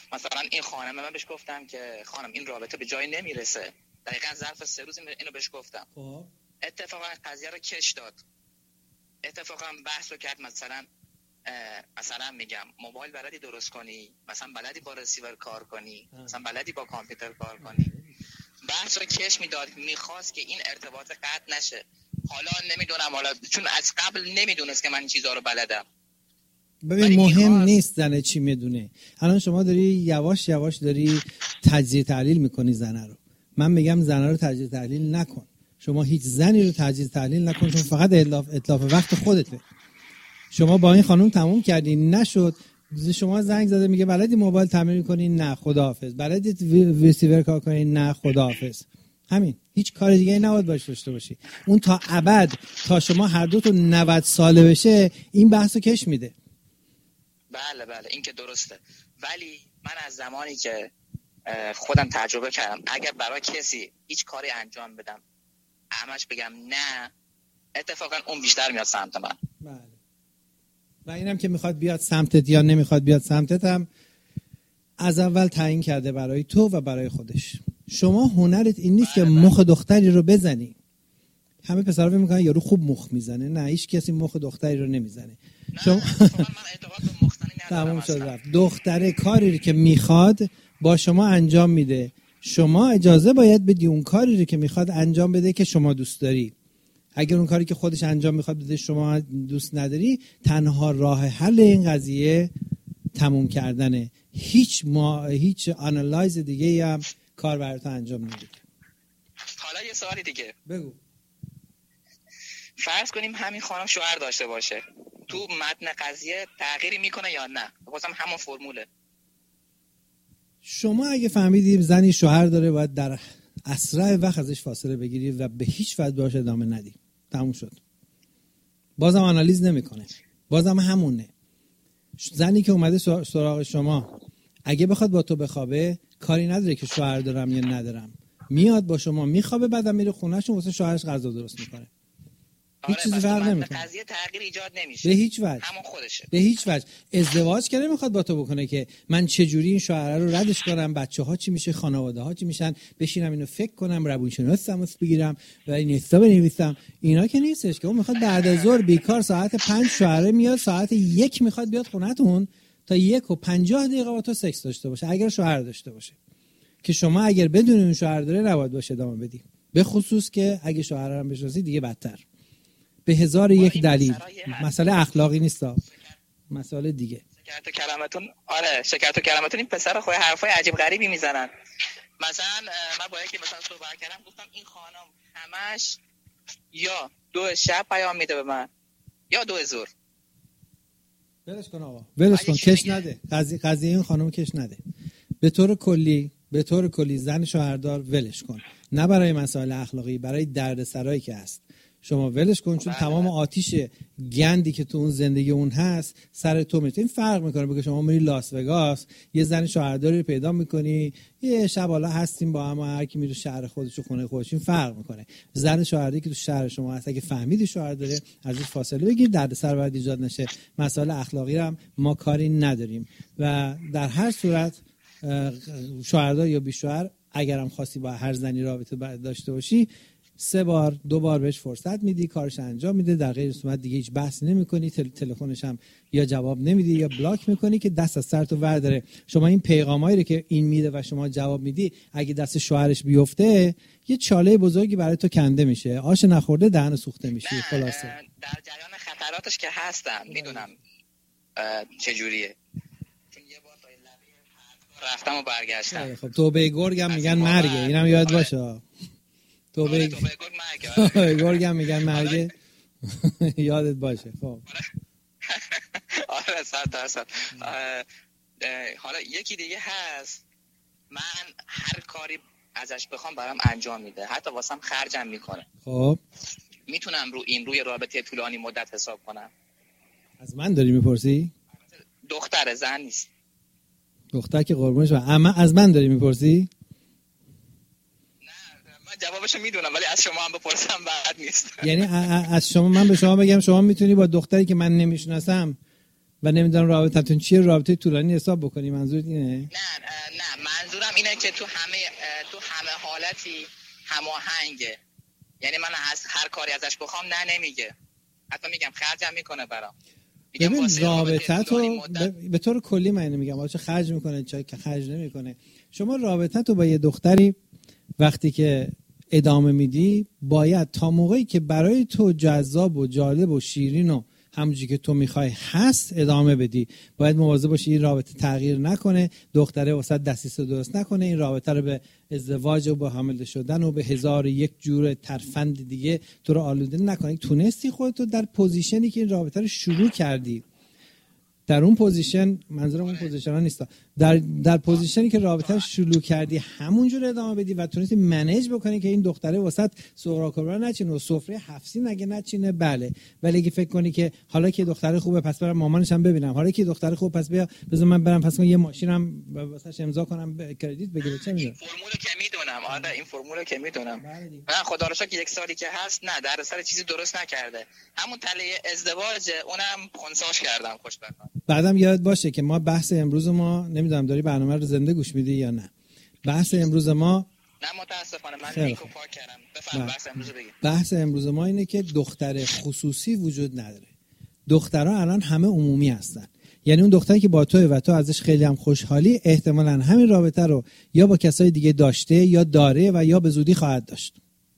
مثلا این خانم، من بهش گفتم که خانم این رابطه به جایی نمیرسه، دقیقاً ظرف 3 روز اینو بهش گفتم. اتفاقا قضیه رو کش داد، اتفاقا بحث رو کرد، مثلا میگم موبایل بلدی درست کنی، مثلا بلدی با رسیور کار کنی، مثلا بلدی با کامپیوتر کار کنی، بحث رو کش میداد، میخواست که این ارتباط قطع نشه. حالا نمیدونم، حالا چون از قبل نمیدونست که من این چیزا رو بلدم. ببین مهم نیست زنه چی میدونه. الان شما داری یواش یواش داری تجزیه تحلیل میکنی زنه رو. من میگم زنه رو تجزیه تحلیل نکن، شما هیچ زنی رو تجزیه تحلیل نکن، چون فقط اتلاف وقت خودته. شما با این خانم تموم کردی، نشد، شما زنگ زده میگه بلدی موبایل تعمیر کنی؟ نه خداحافظ. بلدی ریسیور کار کنی؟ نه خداحافظ. همین، هیچ کار دیگه نباید باش داشته باشی. اون تا ابد، تا شما هر دو تو 90 ساله بشه این بحثو کش میده. بله این که درسته، ولی من از زمانی که خودم تجربه کردم اگر برای کسی هیچ کاری انجام بدم همش بگم نه، اتفاقا اون بیشتر میاد سمت من. بله. و اینم که میخواد بیاد سمتت یا نمیخواد بیاد سمتت هم از اول تعیین کرده برای تو و برای خودش. شما هنرت این نیست که مخ دختری رو بزنی. همه پسرا فکر میکنن یارو خوب مخ میزنه. نه، هیچ کسی مخ دختری رو نمیزنه. شما من اعتقاد به مخزنی ندارم. تموم شد رفت. دختره کاری که میخواد با شما انجام میده، شما اجازه باید بدی اون کاری رو که میخواد انجام بده که شما دوست داری. اگر اون کاری که خودش انجام میخواد بده شما دوست نداری، تنها راه حل این قضیه تموم کردنه. هیچ آنالایز دیگه هم کار برات انجام نمیده. حالا یه سوالی دیگه بگو. فرض کنیم همین خانم شوهر داشته باشه، تو متن قضیه تغییری میکنه یا نه؟ بازم همون فرموله. شما اگه فهمیدی زنی شوهر داره باید در اسرع وقت ازش فاصله بگیری و به هیچ وجه باهاش ادامه ندی. تموم شد. بازم آنالیز نمیکنه، بازم همونه. زنی که اومده سراغ شما اگه بخواد با تو بخوابه کاری نداره که شوهر دارم یا ندارم، میاد با شما میخوابه، بعدم میره خونه‌شون واسه شوهرش غذا درست میکنه. هیچ چیزی فرق نمیکنه. قضیه تغییر ایجاد نمیشه. به هیچ وجه. همون خودشه. به هیچ وجه. ازدواج که نمیخواد با تو بکنه که من چجوری این شوهر رو ردش کنم، بچه‌ها چی میشه، خانواده ها چی میشن، بشینم اینو فکر کنم، روانشناسم بگیرم و این حساب بنویسم. اینا که نیستش که اون میخواد بعد از ظهر بیکار ساعت 5 شوهر میاد، ساعت 1 میخواد بیاد خونه‌تون تا 1:50 دقیقه با تو سکس داشته باشه، اگر شوهر داشته باشه. که شما اگر بدون اون شوهر داره نباید باشه ادامه بدی. به خصوص که اگه شوهر هم بشناسی دیگه بدتر. به 1001 دلیل. مسئله اخلاقی نیست، مسئله دیگه. شکایت و کلمتون، آره شکایت و کلمتون این پسر خود حرفای عجیب غریبی میزنن. مثلا من با یکی مثلا صحبت کردم، گفتم این خانم همش یا 2 شب پیام میده به من یا 2 ظهر. ولش کن آقا، ولش کن، کش نده. قضیه این خانم کش نده. به طور کلی زن شوهردار ولش کن. نه برای مسائل اخلاقی، برای دردسرایی که هست. شما ولش کن، چون تمام آتیش گندی که تو اون زندگی اون هست سر تو میاد. این فرق میکنه بگه شما میری لاس وگاس یه زن شوهرداری رو پیدا میکنی، یه شب حالا هستیم با هم، هر کی میره شهر خودش و خونه خودش. این فرق میکنه. زن شوهرداری که تو شهر شما هست اگه فهمیدی شوهر داره ازش فاصله بگیر، دردسر باید ایجاد نشه. مسائل اخلاقی رو هم ما کاری نداریم و در هر صورت شوهردار یا بی شوهر اگرم خواستی با هر زنی رابطه داشته باشی 3 بار 2 بار بهش فرصت میدی، کارش انجام میده، در غیر صورت دیگه هیچ بحث نمی‌کنی، تلفنش هم یا جواب نمیدی یا بلاک می‌کنی که دست از سر تو ورداره. شما این پیغامایی رو که این میده و شما جواب میدی اگه دست شوهرش بیفته یه چاله بزرگی برای تو کنده میشه، آش نخورده دهن سوخته میشی. خلاصه در جریان خطراتش که هستم میدونم چه جوریه، چون یه بار رفتم و برگشتم. خب توبه گرگ هم میگن مرگه، اینم یاد باشه. توبه گرگ هم میگن مرگه، یادت باشه. خب آره 100%. حالا یکی دیگه هست، من هر کاری ازش بخوام برام انجام میده، حتی واسم خرجم میکنه. خب میتونم روی رابطه طولانی مدت حساب کنم. از من داری میپرسی؟ دختر، زن نیست. دختر که قربونش برم. اما از من داری میپرسی؟ نه من جوابشو میدونم ولی از شما هم بپرسم بد نیست. یعنی از شما، من به شما بگم شما میتونی با دختری که من نمیشناسم و نمیدونم رابطتون چیه، رابطه طولانی حساب بکنی. منظورت اینه؟ نه منظورم اینه که تو همه حالتی هماهنگه. یعنی من از هر کاری ازش بخوام نه نمیگه، حتی میگم خرجم میکنه برام. ببین رابطه‌تو به طور کلی من میگم چه خرج میکنه چه که خرج نمیکنه. شما رابطه‌تو با یه دختری وقتی که ادامه میدی باید تا موقعی که برای تو جذاب و جالب و شیرین و همونجوری که تو میخوای هست ادامه بدی. باید مواظب باشی این رابطه تغییر نکنه، دختره واسط دستیسه درست نکنه، این رابطه رو به ازدواج و به حامله شدن و به 1001 جور ترفند دیگه تو رو آلوده نکنه. تونستی خودتو در پوزیشنی که این رابطه رو شروع کردی، در اون پوزیشن، منظورم اون پوزیشن ها نیست، در پوزیشنی که رابطه رو شروع کردی همونجور ادامه بدی و تونستی منیج بکنی که این دختره وسط سوراکورا نچینه و سفره 7 سین اگه نچینه بله، ولی اگه فکر کنی که حالا که دختره خوبه پس برم مامانش هم ببینم، حالا که دختره خوبه پس بیا بذار من برم پس یه ماشینم واسش امضا کنم کردیت بگیره، چه میدونم. فرمولو که میدونم، آره این فرمولو که میدونم. من خدا رو شکر یک سالی که هست نه در سر چیزی درست نکرده، همون تله ازدواج اونم خنثاش کردم خوشبختانه. بعدم یاد باشه که ما بحث امروز ما نمیدونم داری برنامه رو زنده گوش میدی یا نه. بحث امروز ما نه متاسفانه من لینکو پاک کردم. بفرمایید بحث امروز بگید. بحث امروز ما اینه که دختر خصوصی وجود نداره. دخترها الان همه عمومی هستن. یعنی اون دختری که با توئه و تو ازش خیلی هم خوشحالی احتمالاً همین رابطه رو یا با کسای دیگه داشته یا داره و یا به زودی خواهد داشت.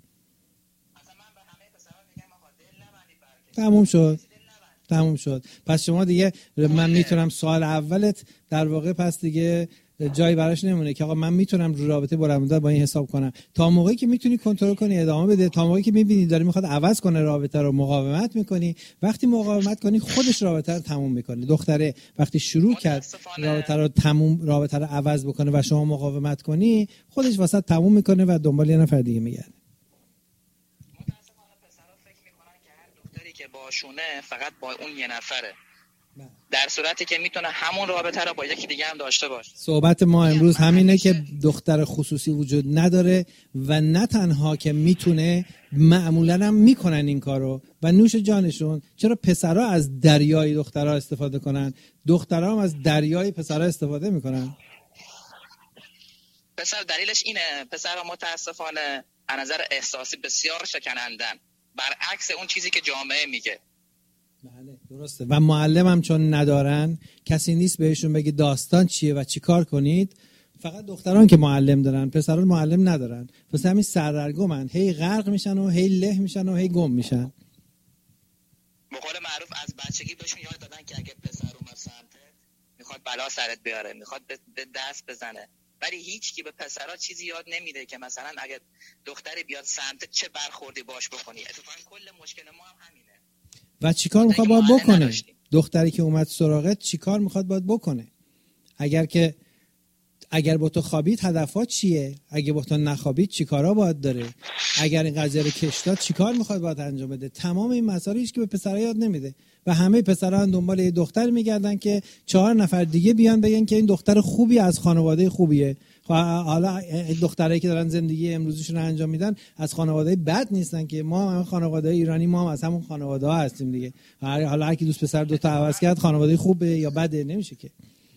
اصلا من به همه پسرا میگم آقا دل نبندید برکه. تموم شد. پس شما دیگه من میتونم سوال اولت در واقع پس دیگه جایی براش نمونه که آقا من میتونم رو رابطه بلند مدت با این حساب کنم. تا موقعی که میتونی کنترل کنی ادامه بده، تا موقعی که میبینی داره میخواد عوض کنه رابطه رو مقاومت میکنی. وقتی مقاومت کنی خودش رابطه رو تموم میکنه. دختره وقتی شروع کرد رابطه رو عوض بکنه و شما مقاومت کنی خودش واسط تموم میکنه و دنبال یه نفر دیگه میگرده. که باشونه فقط با اون یه نفره، در صورتی که میتونه همون رابطه رو با یکی دیگه هم داشته باشه. صحبت ما امروز همینه که دختر خصوصی وجود نداره و نه تنها که میتونه، معمولا هم میکنن این کارو و نوش جانشون. چرا پسرها از دریای دخترها استفاده کنن، دخترها هم از دریای پسرها استفاده میکنن؟ پسر دلیلش اینه، پسرها متاسفانه از نظر احساسی بسیار شکنندن، برعکس اون چیزی که جامعه میگه. بله درسته. و معلم هم چون ندارن، کسی نیست بهشون بگه داستان چیه و چی کار کنید. فقط دختران که معلم دارن، پسران معلم ندارن. پس همین سردرگمن، هی غرق میشن و هی له میشن و هی گم میشن. به قول معروف از بچگی بهشون یاد دادن که اگه پسر اومد سمتت میخواد بلا سرت بیاره، میخواد به دست بزنه، ولی هیچ کی به پسرا چیزی یاد نمیده که مثلا اگه دختری بیاد سمتت چه برخوردی باش بکنی. اتفاقا کل مشکل ما هم همینه. و چیکار میخواد باید بکنه؟ دختری که اومد سراغت چیکار میخواد باید بکنه؟ اگر با تو خوابید هدفات چیه؟ اگه با تو نخوابید چیکارا باید داره؟ اگر این قضیه رو کش داد چیکار میخواد باید انجام بده؟ تمام این مسائل هیچ که به پسرا یاد نمیده و همه پسرا دنبال یه دختر میگردن که 4 نفر دیگه بیان بگن که این دختر خوبی از خانواده خوبیه. حالا دخترایی که دارن زندگی امروزشون رو انجام میدن از خانواده بد نیستن که، ما هم خانواده ایرانی، ما هم از همون خانواده ها هستیم دیگه. حالا هر کی دوست پسر 2 تا عوض کرد خانواده خوبه یا بده نمیشه که.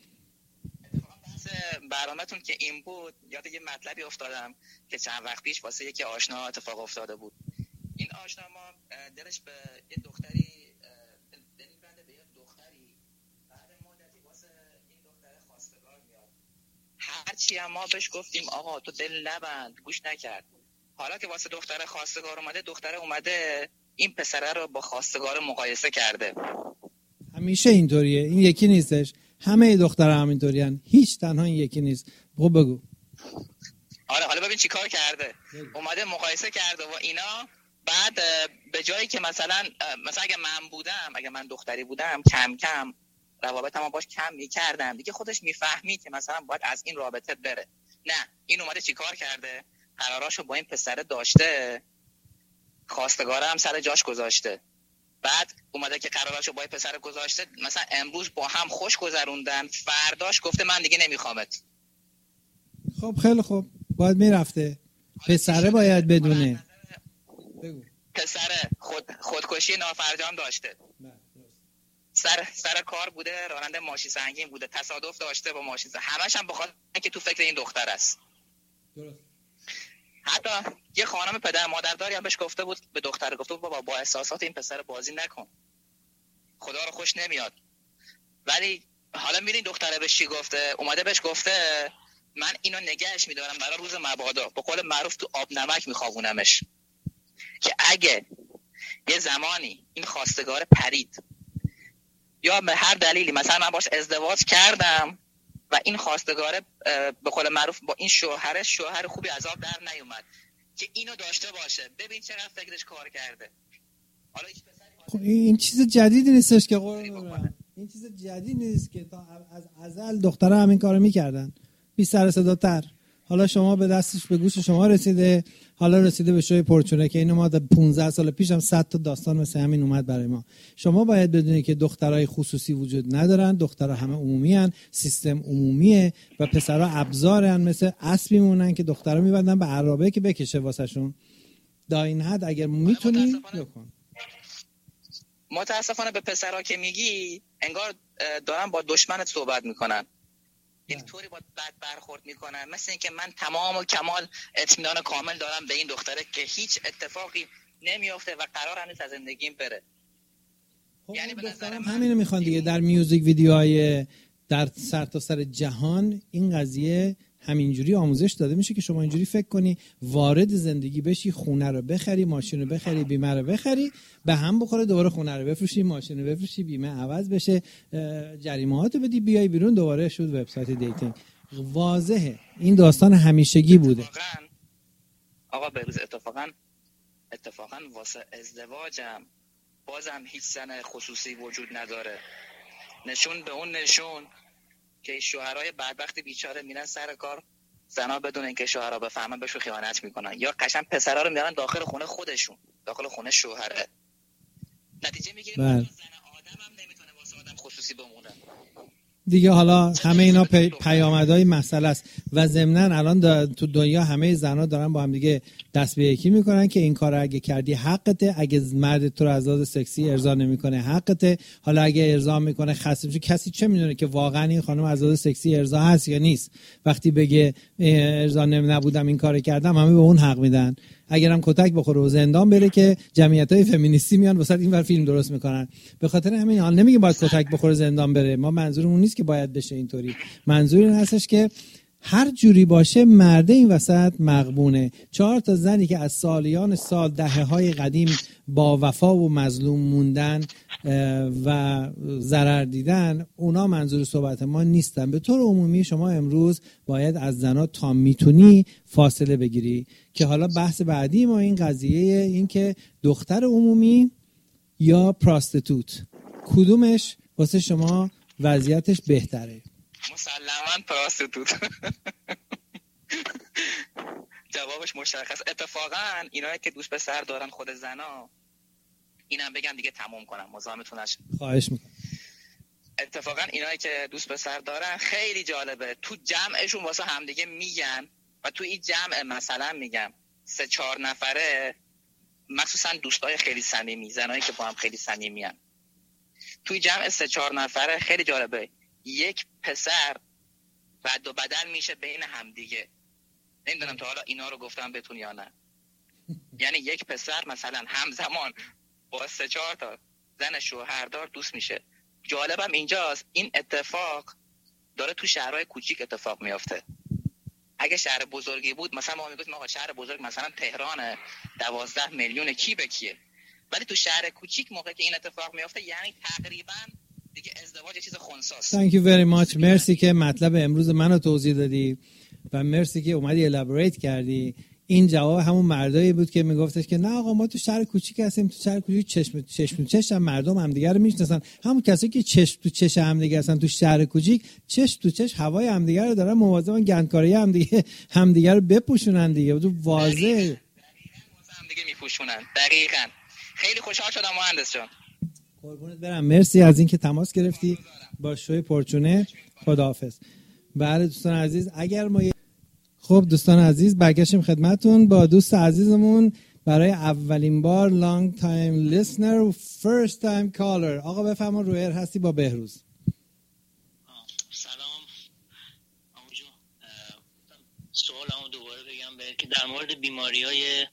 برنامه‌تون که این بود یاد یه مطلبی افتادم که چند وقت پیش واسه یکی آشنا اتفاق افتاده بود. این آشنا ما دلش به یه دختری دلی بنده، به یه دختری بعد مدتی واسه این دختر خواستگار میاد. هرچی هم ما بهش گفتیم آقا تو دل نبند، گوش نکرد. حالا که واسه دختر خواستگار اومده، دختره اومده این پسره رو با خواستگار مقایسه کرده. همیشه اینطوریه، این یکی نیستش، همه دخترها همینطورین، هیچ تنها این یکی نیست. بگو. آره حالا ببین چی کار کرده. اومده مقایسه کرده و اینا. بعد به جایی که مثلا اگه من بودم، اگه من دختری بودم، کم کم روابطمو باش کم می‌کردم دیگه. خودش میفهمید که مثلا باید از این رابطه بره. نه، این اومده چی کار کرده؟ قراراشو با این پسر داشته، خواستگاره هم سر جاش گذاشته. بعد اومده که قراراشو با این پسر گذاشته، مثلا امروز با هم خوش گذروندن، فرداش گفته من دیگه نمیخوامت. خب خیلی خوب، باید میرفته. پسره باید بدونه. پسره خودکشی نافرجام داشته. سر کار بوده، راننده ماشین سنگین بوده، تصادف داشته با ماشین همش هم بخاطر اینکه تو فکر این دختر است. حتی یه خانم پدر مادرداری هم بهش گفته بود، به دختر گفته بود بابا با احساسات این پسر بازی نکن، خدا رو خوش نمیاد. ولی حالا میدین دختره بهش چی گفته؟ اومده بهش گفته من اینو نگهش میدارم برای روز مبادا، به قول معروف تو آب نمک میخوابونمش، که اگه یه زمانی این خواستگار پرید یا به هر دلیلی مثلا من باش ازدواج کردم و این خواستگاره به قول معروف با این شوهر خوبی از آب در نیومد، که اینو داشته باشه. ببین چقدر فکرش کار کرده. حالا این چیز جدیدی نیستش که قربان، این چیز جدید نیست که تا از ازل دخترها همین کارو میکردن، بی سر صدا تر. حالا شما به دستش به گوش شما رسیده، حالا رسیده به شوی پرچونه که اینو ما 15 سال پیش هم 100 تا داستان مثل همین اومد برای ما. شما باید بدونید که دخترای خصوصی وجود ندارن، دخترها همه عمومی ان، سیستم عمومیه و پسرها ابزارن، مثل اسب میمونن که دخترها میبندن به عرابه که بکشه واسهشون. دا این حد اگر میتونی بکن. متاسفانه به پسرها که میگی انگار دارن با دشمنت صحبت میکنن، اینطوری با بد برخورد میکنن، مثل اینکه من تمام و کمال اطمینان کامل دارم به این دختره که هیچ اتفاقی نمیافته و قرار هم نیست از زندگیم بره. یعنی به نظرم همینو میخوان دیگه. در میوزیک ویدیوهای در سرتاسر جهان این قضیه همینجوری آموزش داده میشه که شما اینجوری فکر کنی وارد زندگی بشی، خونه رو بخری، ماشین رو بخری، بیمه رو بخری، به هم بخوره، دوباره خونه رو بفروشی، ماشین رو بفروشی، بیمه عوض بشه، جریمه‌هاتو بدی، بیای بیرون، دوباره شد وبسایت دیتینگ. واضحه این داستان همیشگی بوده. آقا بروز اتفاقا واسه ازدواجم بازم هیچ زن خصوصی وجود نداره. نشون به اون نشون که شوهرای بدبخت بیچاره میرن سر کار، زنا بدون اینکه شوهرها بفهمن بهشون خیانت میکنن، یا قشنگ پسرا رو میارن داخل خونه خودشون، داخل خونه شوهره. نتیجه میگیریم زن آدم هم نمیتونه واسه آدم خصوصی بمونه دیگه. حالا همه اینا پیامدهای مسئله است و ضمناً الان تو دنیا همه زنا دارن با هم دیگه دست به یکی میکنن که این کارو اگه کردی حقته، اگه مرد تو رو از لحاظ سکسی ارضا نمیکنه حقته. حالا اگه ارضا میکنه خسته میشه، کسی چه میدونه که واقعا این خانم از لحاظ سکسی ارضا هست یا نیست؟ وقتی بگه ارضا نبودم این کارو کردم، همه به اون حق میدن. اگرم کتک بخوره و زندان بره که جمعیت‌های فمینیستی میان واسه اینور فیلم درست میکنن. به خاطر همین حال نمیگه باید کتک بخوره زندان بره، ما منظورمون نیست که باید بشه اینطوری. منظور این هستش که هر جوری باشه مرده این وسط مغبونه. 4 تا زنی که از سالیان سال دهه‌های قدیم با وفا و مظلوم موندن و ضرر دیدن، اونا منظور صحبت ما نیستن. به طور عمومی شما امروز باید از زنا تا میتونی فاصله بگیری. که حالا بحث بعدی ما این قضیه این که دختر عمومی یا پراستیتوت کدومش واسه شما وضعیتش بهتره؟ مسلماً پراستیتوت. جوابش مشخص. اتفاقا اینایی که دوست پسر دارن خود زنا، اینم بگم دیگه تموم کنم مزاحمتون نشم، خواهش میکنم. اتفاقا اینایی که دوست پسر دارن خیلی جالبه، تو جمعشون واسه همدیگه میگن و تو این جمع مثلا میگم 3-4 نفره، مخصوصا دوستای خیلی صمیمی، زنایی که با هم خیلی صمیمیان، توی جمع 3-4 نفره خیلی جالبه یک پسر رد و بدل میشه بین همدیگه. نمیدونم تا حالا اینا رو گفتم بهتون یا نه. یعنی یک پسر مثلا همزمان با 3-4 تا زن شوهردار دوست میشه. جالبم اینجاست این اتفاق داره تو شهرهای کوچیک اتفاق میافته. اگه شهر بزرگی بود مثلا ما میگفتیم آقا شهر بزرگ مثلا تهران 12 میلیون کی به کیه، ولی تو شهر کوچیک موقعی که این اتفاق میافته یعنی تقریبا دیگه ازدواج چیز خنثیست. Thank you very much. مرسی که مطلب امروز منو توضیح دادی و مرسی که اومدی الابریت کردی. این جواب همون مردایی بود که میگفتش که نه آقا ما تو شهر کوچیک هستیم، تو شهر کوچیک چشم تو چشم مردم همدیگه رو میشناسن. همون کسایی که چشم تو چشم همدیگه هستن تو شهر کوچیک چشم تو چشم هوای همدیگه رو دارن مواظبن گندکاری همدیگه رو بپوشونن دیگه. تو واضحه همدیگه میپوشونن. دقیقاً. خیلی خوشحال شدم مهندس جان. قربونت برم. مرسی از اینکه تماس گرفتی با شوی پرچونه. خداحافظ. بله دوستان عزیز، اگر ما خب دوستان عزیز برگشتیم خدمتون با دوست عزیزمون برای اولین بار long time listener و first time caller. آقا بفرما، روی ایر هستی با بهروز. سلام آموزو. سوالمو دوباره بگم که در مورد بیماری‌های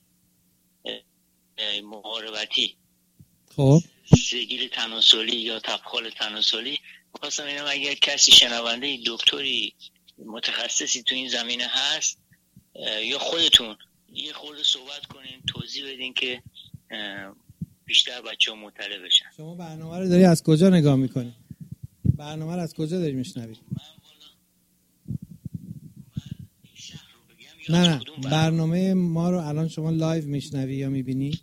مقاربتی، خب سیگیل تناسلی یا تبخال تناسلی، می‌خواستم اینم اگر کسی شنونده دکتری متخصصی تو این زمینه هست یا خودتون یه خورده صحبت کنین، توضیح بدین که بیشتر بچه‌ها مطلع بشن. شما برنامه رو داری از کجا نگاه می‌کنی؟ برنامه رو از کجا داری میشنوی؟ نه برنامه ما رو الان شما لایو میشنوی یا میبینی؟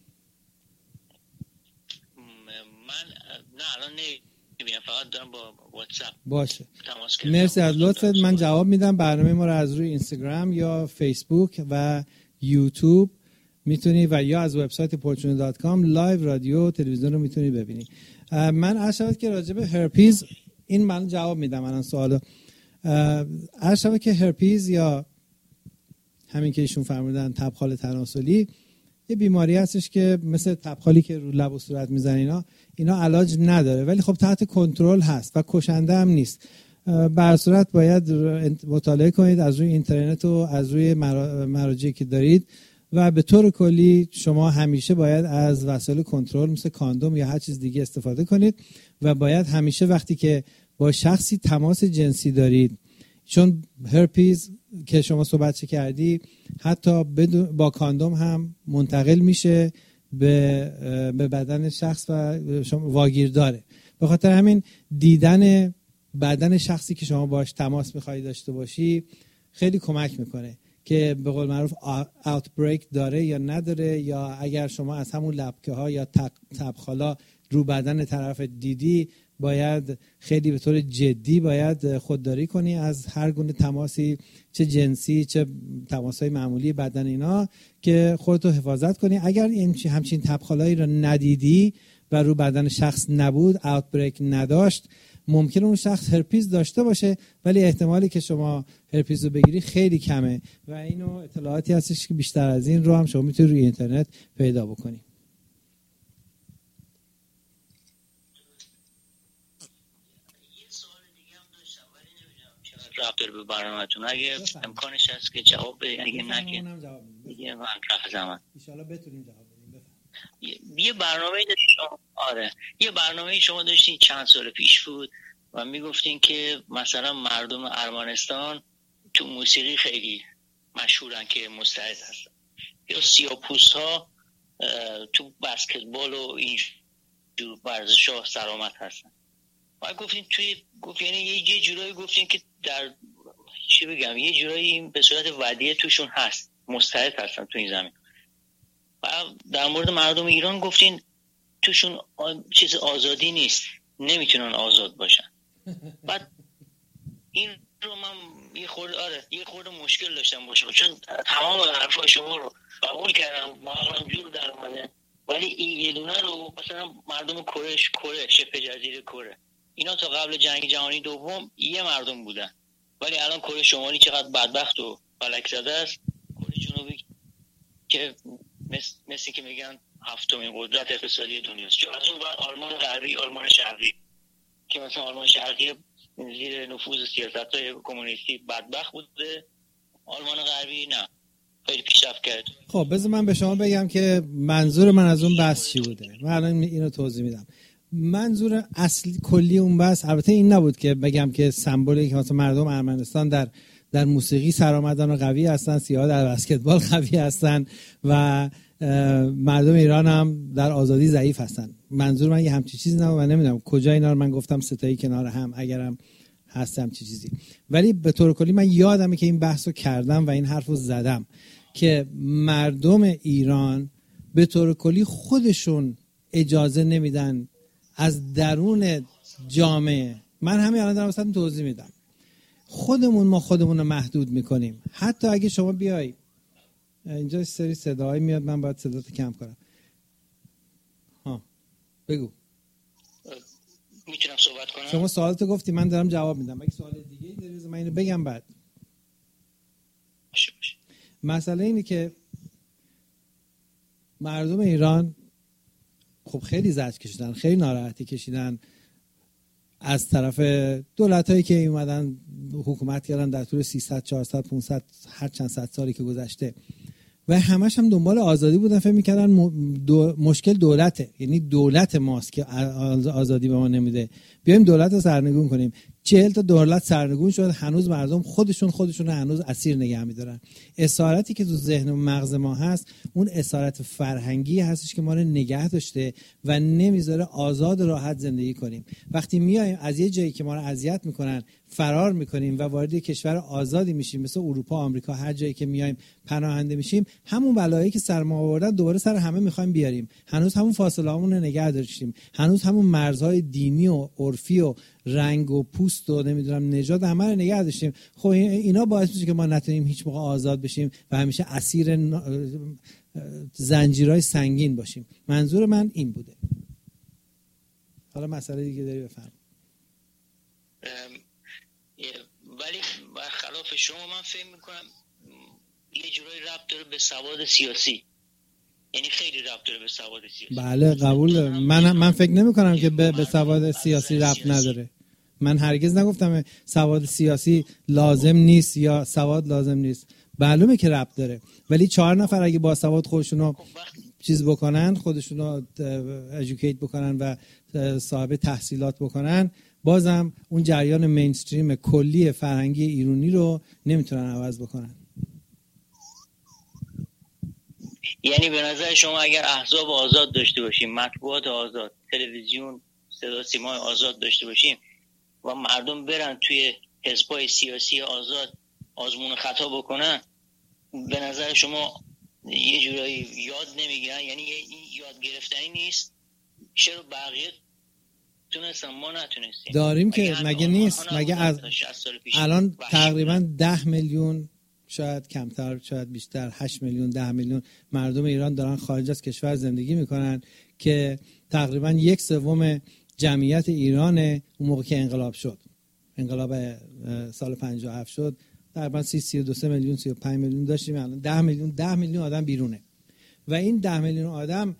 نه الان نمیبینم، فقط دارم با واتساپ باشه. مرسی از لطفت. من جواب میدم. برنامه ما رو از روی اینستاگرام یا فیسبوک و یوتیوب میتونی و یا از وبسایت fortune.com لایو رادیو تلویزیون رو میتونی ببینی. من عرض شود که راجع به هرپیز این من جواب میدم الان سوالو. عرض شود که هرپیز یا همین که ایشون فرمودن تبخال تناسلی یه بیماری هستش که مثل تبخالی که رو لب و صورت میزنه اینا علاج نداره، ولی خب تحت کنترل هست و کشنده هم نیست. بر صورت باید مطالعه کنید از روی اینترنت و از روی مراجعی که دارید و به طور کلی شما همیشه باید از وسایل کنترل مثل کاندوم یا هر چیز دیگه استفاده کنید و باید همیشه وقتی که با شخصی تماس جنسی دارید، چون هرپیز که شما صحبت کردی حتی با کاندوم هم منتقل میشه به بدن شخص و شما واگیر داره. به خاطر همین دیدن بدن شخصی که شما باش تماس میخوایی داشته باشی خیلی کمک میکنه که به قول معروف اوتبریک داره یا نداره، یا اگر شما از همون لبکه ها یا تبخالا رو بدن طرف دیدی باید خیلی به طور جدی باید خودداری کنی از هر گونه تماسی، چه جنسی چه تماسای معمولی بدن اینا، که خودتو حفاظت کنی. اگر همچین تبخالایی رو ندیدی و رو بدن شخص نبود، اوتبریک نداشت، ممکنه اون شخص هرپیز داشته باشه ولی احتمالی که شما هرپیز رو بگیری خیلی کمه و اینو اطلاعاتی هستش که بیشتر از این رو هم شما میتونی روی اینترنت پیدا بکنی. رابطه به برنامه‌تون اگه امکانش هست که جواب بدین، اگه نه که دیگه من رفع زمان ان شاء الله بتونیم جواب بدیم. یه برنامه‌ای داشتین. آره یه برنامه‌ای شما داشتین چند سال پیش بود و میگفتین که مثلا مردم ارمنستان تو موسیقی خیلی مشهورن که مستعد هستن، یا سیاه‌پوست‌ها تو بسکتبال و این جور ورزش‌ها سرآمد هستن. و گفتین یعنی یه جورایی گفتین که در چی بگم یه جورایی به صورت ودیعه توشون هست، مستعد هستن تو این زمین. و در مورد مردم ایران گفتین توشون چیز آزادی نیست، نمیتونن آزاد باشن. بعد این رو من یه خورده مشکل داشتم باشه، چون تمام حرفای شما رو قبول کردم، مغزم جور در اومده، ولی این یه دونه رو مثلا مردم کره شبه جزیره کره اینا تا قبل جنگ جهانی دوم یه مردم بودن، ولی الان کره شمالی چقدر بدبخت و فلک زده است. کره جنوبی که مثل که میگن هفتمین قدرت اقتصادی دنیاست. چون از اون آلمان غربی، آلمان شرقی که مثلا آلمان شرقی زیر نفوذ سیاست‌های کمونیستی بدبخت بوده، آلمان غربی نه، خیلی پیشرفت کرد. خب بذار من به شما بگم که منظور من از اون بحث چی بوده. من الان اینو توضیح میدم. منظور اصلی کلی اون بحث البته این نبود که بگم که سمبولی که مثلا مردم ارمنستان در موسیقی سرآمدن و قوی هستن، سیاها در بسکتبال قوی هستن و مردم ایران هم در آزادی ضعیف هستن. منظور من یه همچین چیزی نبود. من نمیدونم کجا اینا رو من گفتم ستایی کنار هم، اگرم هست همچین چیزی، ولی به طور کلی من یادمه که این بحثو کردم و این حرفو زدم که مردم ایران به طور کلی خودشون اجازه نمیدن از درون جامعه، من همین الان دارم واسهتون توضیح میدم، ما خودمون رو محدود میکنیم. حتی اگه شما بیای اینجا سری صداهای میاد، من باید صداتو کم کنم. بگو. میتونم صحبت کنم؟ شما سوالتو گفتی، من دارم جواب میدم. اگه سوال دیگه ای داری من اینو بگم بعد. باشه. مسئله اینه که مردم ایران خب خیلی زجر کشیدن، خیلی ناراحتی کشیدن از طرف دولتایی که اومدن حکومت کردن در طول 300 400 500 هر چند صد سالی که گذشته و همش هم دنبال آزادی بودن. فکر می‌کردن مشکل دولته، یعنی دولت ماست که آزادی به ما نمیده، بیایم دولت رو سرنگون کنیم. 40 تا دولت سرنگون شد، هنوز مردم خودشون رو هنوز اسیر نگه می‌دارن. اسارتی که تو ذهن و مغز ما هست، اون اسارت فرهنگی هستش که ما رو نگه داشته و نمیذاره آزاد راحت زندگی کنیم. وقتی میایم از یه جایی که ما رو اذیت میکنن فرار میکنیم و وارد کشور آزادی میشیم، مثل اروپا، آمریکا، هر جایی که میایم پناهنده میشیم، همون بلایی که سر ما آوردن دوباره سر همه میخوایم بیاریم. هنوز همون فاصله‌هامون رو نگه داشتیم، هنوز همون مرزهای دینی و عرفی و رنگ و پوست و نمیدونم نژاد همه رو نگه داشتیم. خب اینا باعث میشه که ما نتونیم هیچ موقع آزاد بشیم و همیشه اسیر زنجیرهای سنگین باشیم. منظور من این بوده. حالا مسئله دیگه داری بفهم. ولی برخلاف شما من فکر میکنم یه جورایی ربط داره به سواد سیاسی، یعنی خیلی ربط داره به سواد سیاسی. بله قبول دارم. من فکر نمی کنم که به سواد سیاسی ربط نداره. من هرگز نگفتم سواد سیاسی لازم نیست یا سواد لازم نیست. معلومه که ربط داره، ولی 4 نفر اگه با سواد خودشونو چیز بکنن، خودشونو ادوکییت بکنن و صاحب تحصیلات بکنن، بازم اون جریان مینستریم کلی فرهنگی ایرانی رو نمیتونن عوض بکنن. یعنی به نظر شما اگر احزاب آزاد داشته باشیم، مطبوعات آزاد، تلویزیون، صدا سیما آزاد داشته باشیم و مردم برن توی حزب‌های سیاسی آزاد آزمون خطا بکنن، به نظر شما یه جورایی یاد نمیگیرن؟ یعنی این یاد گرفتنی نیست؟ چرا بقیه تونستن ما نتونستیم؟ داریم که مگه نیست؟ مگه از الان تقریبا 10 میلیون، شاید کمتر شاید بیشتر، 8 میلیون 10 میلیون مردم ایران دارن خارج از کشور زندگی میکنن که تقریبا 1/3 جمعیت ایرانه. اون موقع که انقلاب شد، انقلاب سال 57 شد، تقریبا 32 میلیون 35 میلیون داشتیم. الان 10 میلیون آدم بیرونه و این 10 میلیون آدم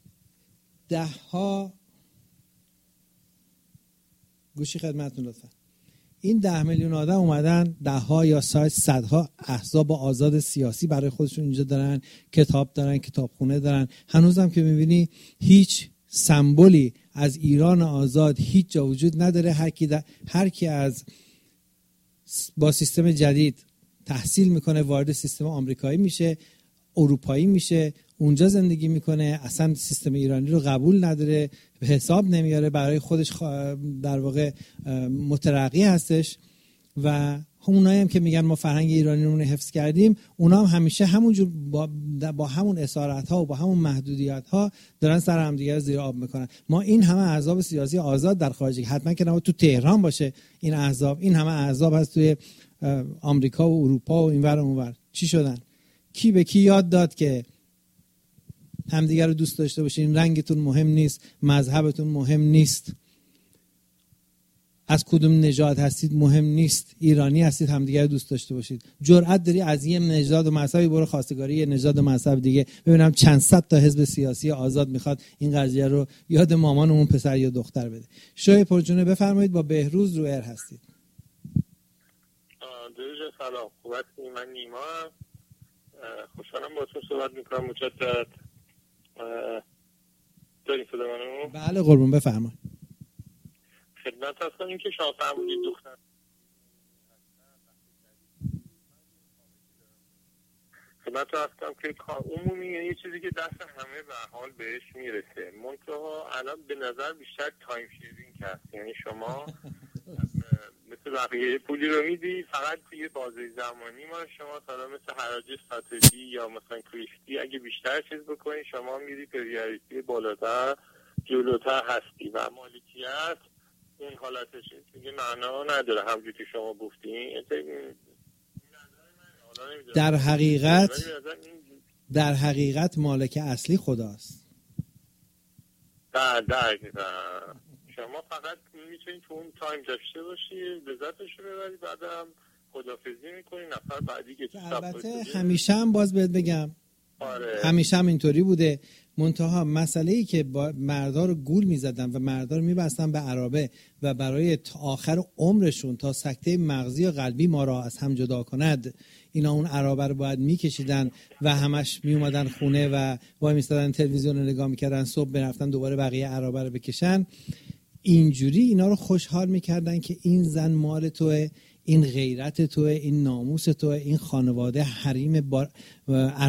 گوشی خدمتتون لطفا. این 10 میلیون آدم اومدن 10 یا 100 احزاب آزاد سیاسی برای خودشون اینجا دارن، کتاب دارن، کتابخونه دارن. هنوزم که میبینی هیچ سمبولی از ایران آزاد هیچ جا وجود نداره. هر کی از با سیستم جدید تحصیل میکنه وارد سیستم آمریکایی میشه، اروپایی میشه، اونجا زندگی میکنه، اصلا سیستم ایرانی رو قبول نداره، به حساب نمیاره، برای خودش در واقع مترقی هستش. و اونایی هم که میگن ما فرهنگ ایرانی رو حفظ کردیم، اونا هم همیشه همونجور با همون اسارت ها و با همون محدودیت ها دارن سر هم دیگه زیر آب میکنن. ما این همه احزاب سیاسی آزاد در خارج، حتما که تو تهران باشه این احزاب، این همه احزاب هست توی آمریکا و اروپا و اینور و اونور، چی شدن؟ کی به کی یاد داد که همدیگه رو دوست داشته باشین؟ رنگتون مهم نیست، مذهبتون مهم نیست، از کدوم نژاد هستید مهم نیست، ایرانی هستید همدیگه رو دوست داشته باشید. جرأت داری از یه نژاد و مذهبی برو خواستگاری یه نژاد و مذهب دیگه، ببینم چند صد تا حزب سیاسی آزاد میخواد این قضیه رو یاد مامانمون پسر یا دختر بده. شوی پرجونه بفرمایید، با بهروز رو ایر هستید. درود، سلام، خوبت؟ من نیما، خوشحالم باهاتون صحبت میکنم. مجدد دارین صدا منو؟ بله قربون، بفرمایید. خدمت هستم این که شما فرمودید دختر خدمت هستم که عمومی یه چیزی که دست همه به حال بهش میرسه، منتها الان به نظر بیشتر تایم شیرینگ هست. یعنی شما مثل بقیه پولی رو میدی فقط توی بازه زمانی، ما شما مثلا مثل حراج استراتژی یا مثلا کریفتی اگه بیشتر چیز بکنی شما میری پریاریتی بالاتر جلوتر هستی و مالکیت اون حالتش دیگه معنا نداره. همونجوری که شما گفتین در حقیقت مالک اصلی خداست. شما فقط میتونید تو اون تایم داشته باشی، لذتش رو ببری، بعدم خدافظی میکنی، نفر بعدی که البته همیشه هم باز بهت بگم همیشه هم اینطوری بوده. منتها مسئله‌ای که با مردا رو گول می‌زدن و مردا رو می‌بستن به عرابه و برای تا آخر عمرشون تا سکته مغزی یا قلبی ما را از هم جدا کند، اینا اون عرابه رو باید می‌کشیدن و همش میومدن خونه و وای می‌ایستادن تلویزیون رو نگاه می‌کردن، صبح برفتن دوباره بقیه عرابه رو بکشن. اینجوری اینا رو خوشحال می‌کردن که این زن مال توئه، این غیرت توئه، این ناموس توئه، این خانواده حریم